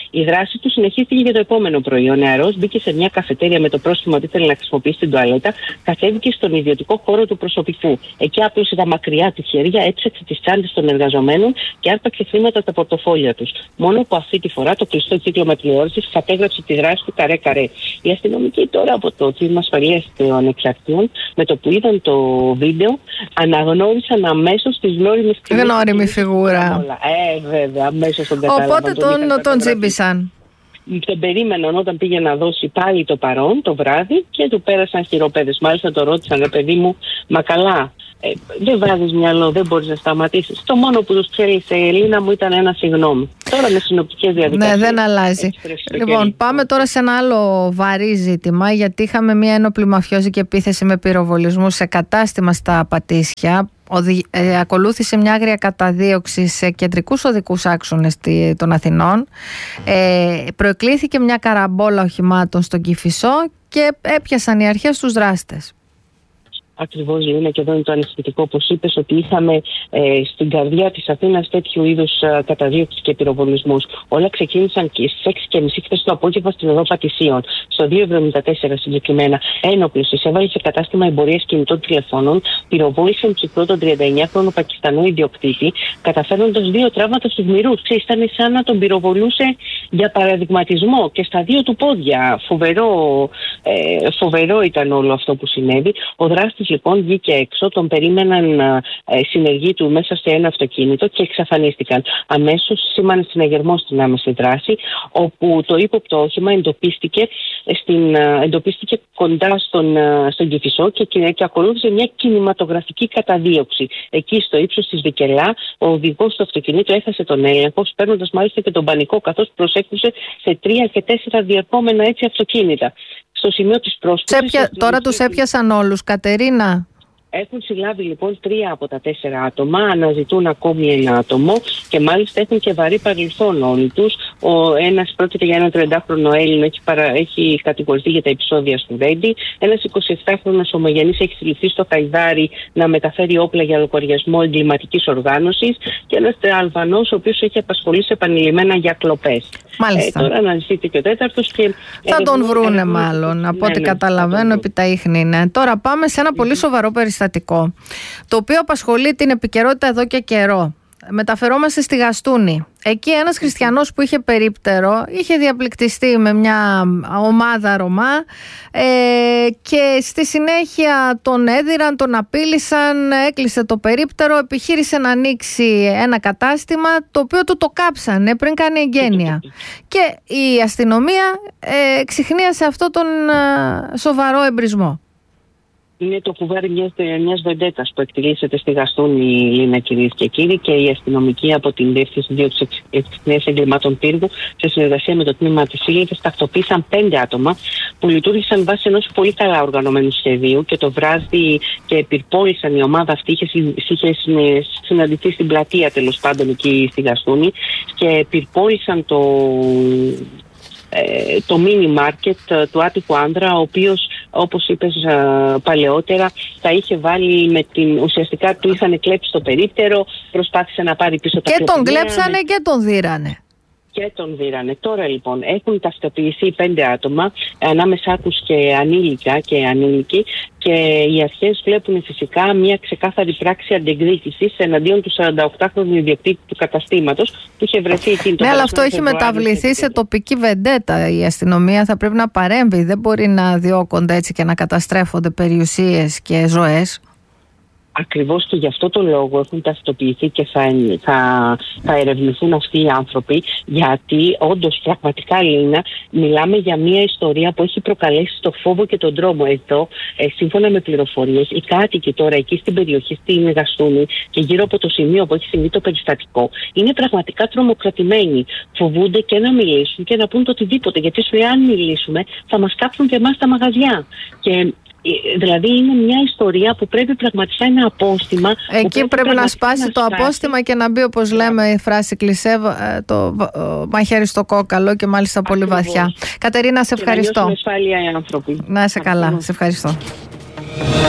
Η δράση του συνεχίστηκε για το επόμενο πρωί. Ο νεαρός μπήκε σε μια καφετέρια με το πρόσχημα ότι ήθελε να χρησιμοποιήσει την τουαλέτα, κατέβηκε στον ιδιωτικό χώρο του προσωπικού. Εκεί άπλωσε τα μακριά του χέρια, έψαξε τις τσάντες των εργαζομένων και άρπαξε χρήματα από τα πορτοφόλια τους. Μόνο που αυτή τη φορά το κλειστό κύκλωμα τηλεόρασης κατέγραψε τη δράση του καρέ-καρέ. Οι αστυνομικοί τώρα από το Τμήμα Ασφαλείας των Ανεξαρτήτων, με το που είδαν το βίντεο, αναγνώρισαν αμέσως τις γνώριμες κλίμακες. Γνώριμη φιγούρα. Βέβαια, αμέσως τον κατάλαβαν. Οπότε τον τζίμπησαν. Τον περίμεναν όταν πήγε να δώσει πάλι το παρόν το βράδυ και του πέρασαν χειροπέδες. Μάλιστα το ρώτησαν, ρε παιδί μου, μα καλά, δεν βάζεις μυαλό, δεν μπορείς να σταματήσεις. Το μόνο που τους θέλησε η Ελίνα μου ήταν ένα συγγνώμη. Τώρα με συνοπτικές διαδικασίες. Ναι, δεν αλλάζει. Λοιπόν, πάμε τώρα σε ένα άλλο βαρύ ζήτημα, γιατί είχαμε μια ένοπλη μαφιόζικη επίθεση με πυροβολισμού σε κατάστημα στα Πατήσια. Ακολούθησε μια άγρια καταδίωξη σε κεντρικούς οδικούς άξονες των Αθηνών. Προεκλήθηκε μια καραμπόλα οχημάτων στον Κηφισό και έπιασαν οι αρχές τους δράστες. Ακριβώς, Λίνα, και εδώ είναι το ανησυχητικό, όπως είπες, ότι είχαμε στην καρδιά της Αθήνας τέτοιου είδους καταδίωξεις και πυροβολισμούς. Όλα ξεκίνησαν και στις 6:30 χθες το απόγευμα στην οδό Πατησίων, στο 274 συγκεκριμένα. Ένοπλος εισέβαλε σε κατάστημα εμπορίας κινητών τηλεφώνων, πυροβόλησε ψυχρό τον 39χρονο Πακιστανό ιδιοκτήτη, καταφέρνοντας 2 τραύματα στους μυρούς. Ήταν σαν να τον πυροβολούσε για παραδειγματισμό και στα 2 του πόδια. Φοβερό ήταν όλο αυτό που συνέβη. Ο δράστης λοιπόν βγήκε έξω, τον περίμεναν συνεργοί του μέσα σε ένα αυτοκίνητο και εξαφανίστηκαν. Αμέσως σήμανε συναγερμό στην άμεση δράση, όπου το ύποπτο όχημα εντοπίστηκε κοντά στον Κηφισό και ακολούθησε μια κινηματογραφική καταδίωξη. Εκεί στο ύψος της Βικελά, ο οδηγός του αυτοκινήτου έχασε τον έλεγχο, παίρνοντας μάλιστα και τον πανικό, καθώς προσέκτησε σε 3 και 4 διερχόμενα έτσι αυτοκίνητα. Στο σημείο της πρόσφυγης. Τώρα τους έπιασαν όλους, Κατερίνα. Έχουν συλλάβει λοιπόν 3 από τα 4 άτομα, αναζητούν ακόμη ένα άτομο και μάλιστα έχουν και βαρύ παρελθόν όλοι τους. Ο ένας πρόκειται για ένα 30χρονο Έλληνο, έχει κατηγορηθεί για τα επεισόδια στο Βέντι. Ένας 27χρονος ομογενής έχει συλληφθεί στο Χαϊδάρι να μεταφέρει όπλα για λογαριασμό εγκληματικής οργάνωσης και ένας Αλβανός ο οποίος έχει απασχολήσει επανειλημμένα για κλοπές. Μάλιστα. Τώρα αναζητείται και ο τέταρτος και. Θα τον βρούνε μάλλον, από ό,τι καταλαβαίνω, επί τα ίχνη είναι. Τώρα πάμε σε ένα πολύ σοβαρό περιστατικό, το οποίο απασχολεί την επικαιρότητα εδώ και καιρό. Μεταφερόμαστε στη Γαστούνη. Εκεί ένας χριστιανός που είχε περίπτερο είχε διαπληκτιστεί με μια ομάδα Ρωμά και στη συνέχεια τον έδιραν, τον απείλησαν, έκλεισε το περίπτερο, επιχείρησε να ανοίξει ένα κατάστημα το οποίο του το κάψανε πριν κάνει εγγένεια. Και η αστυνομία ξιχνίασε αυτό τον σοβαρό εμπρισμό. Είναι το κουβάρι μιας βεντέτας που εκτελήσεται στη Γαστούνη, Λίνα, κυρίες και κύριοι, και οι αστυνομικοί από την Διεύθυνση Δίωξης Εξυπνίας Εγκλημάτων Πύργου, σε συνεργασία με το τμήμα της Σύλληβης, τακτοποίησαν 5 άτομα που λειτουργήσαν βάσει ενός πολύ καλά οργανωμένου σχεδίου και το βράδυ και πυρπόλησαν. Η ομάδα αυτή είχε συναντηθεί στην πλατεία, τέλος πάντων, εκεί στη Γαστούνη, και πυρπόλησαν το mini market του άτυχου άνδρα, ο οποίος, όπως είπες παλαιότερα, τα είχε βάλει ουσιαστικά του είχαν κλέψει το περίπτερο, προσπάθησε να πάρει πίσω τα κλεπτομία. Και τον κλέψανε και τον δίρανε. Και τον δίρανε. Τώρα λοιπόν έχουν ταυτοποιηθεί 5 άτομα, ανάμεσά τους και ανήλικα και ανήλικοι, και οι αρχές βλέπουν φυσικά μια ξεκάθαρη πράξη αντεκδίκησης εναντίον του 48χρονου ιδιοκτήτη του καταστήματος που είχε βρεθεί εκείνη το. Ναι, αλλά αυτό έχει μεταβληθεί σε τοπική βεντέτα. Η αστυνομία θα πρέπει να παρέμβει. Δεν μπορεί να διώκονται έτσι και να καταστρέφονται περιουσίες και ζωές. Ακριβώς, και γι' αυτό το λόγο έχουν ταυτοποιηθεί και θα ερευνηθούν αυτοί οι άνθρωποι, γιατί όντως πραγματικά, Λίνα, μιλάμε για μια ιστορία που έχει προκαλέσει το φόβο και τον τρόμο. Εδώ, σύμφωνα με πληροφορίες, οι κάτοικοι τώρα εκεί στην περιοχή, στην Γαστούνη και γύρω από το σημείο που έχει συμβεί το περιστατικό, είναι πραγματικά τρομοκρατημένοι. Φοβούνται και να μιλήσουν και να πούν το οτιδήποτε, γιατί σου λέει, αν μιλήσουμε θα μας κάψουν και εμάς τα μαγαζιά. Και δηλαδή είναι μια ιστορία που πρέπει πραγματικά ένα απόστημα. Εκεί πρέπει να σπάσει το απόστημα και να μπει, όπως λέμε η φράση κλισέ, το μαχαίρι στο κόκαλο, και μάλιστα πολύ βαθιά. Κατερίνα, σε ευχαριστώ. Να νιώσουν ασφάλεια οι άνθρωποι. Να είσαι καλά, σε ευχαριστώ.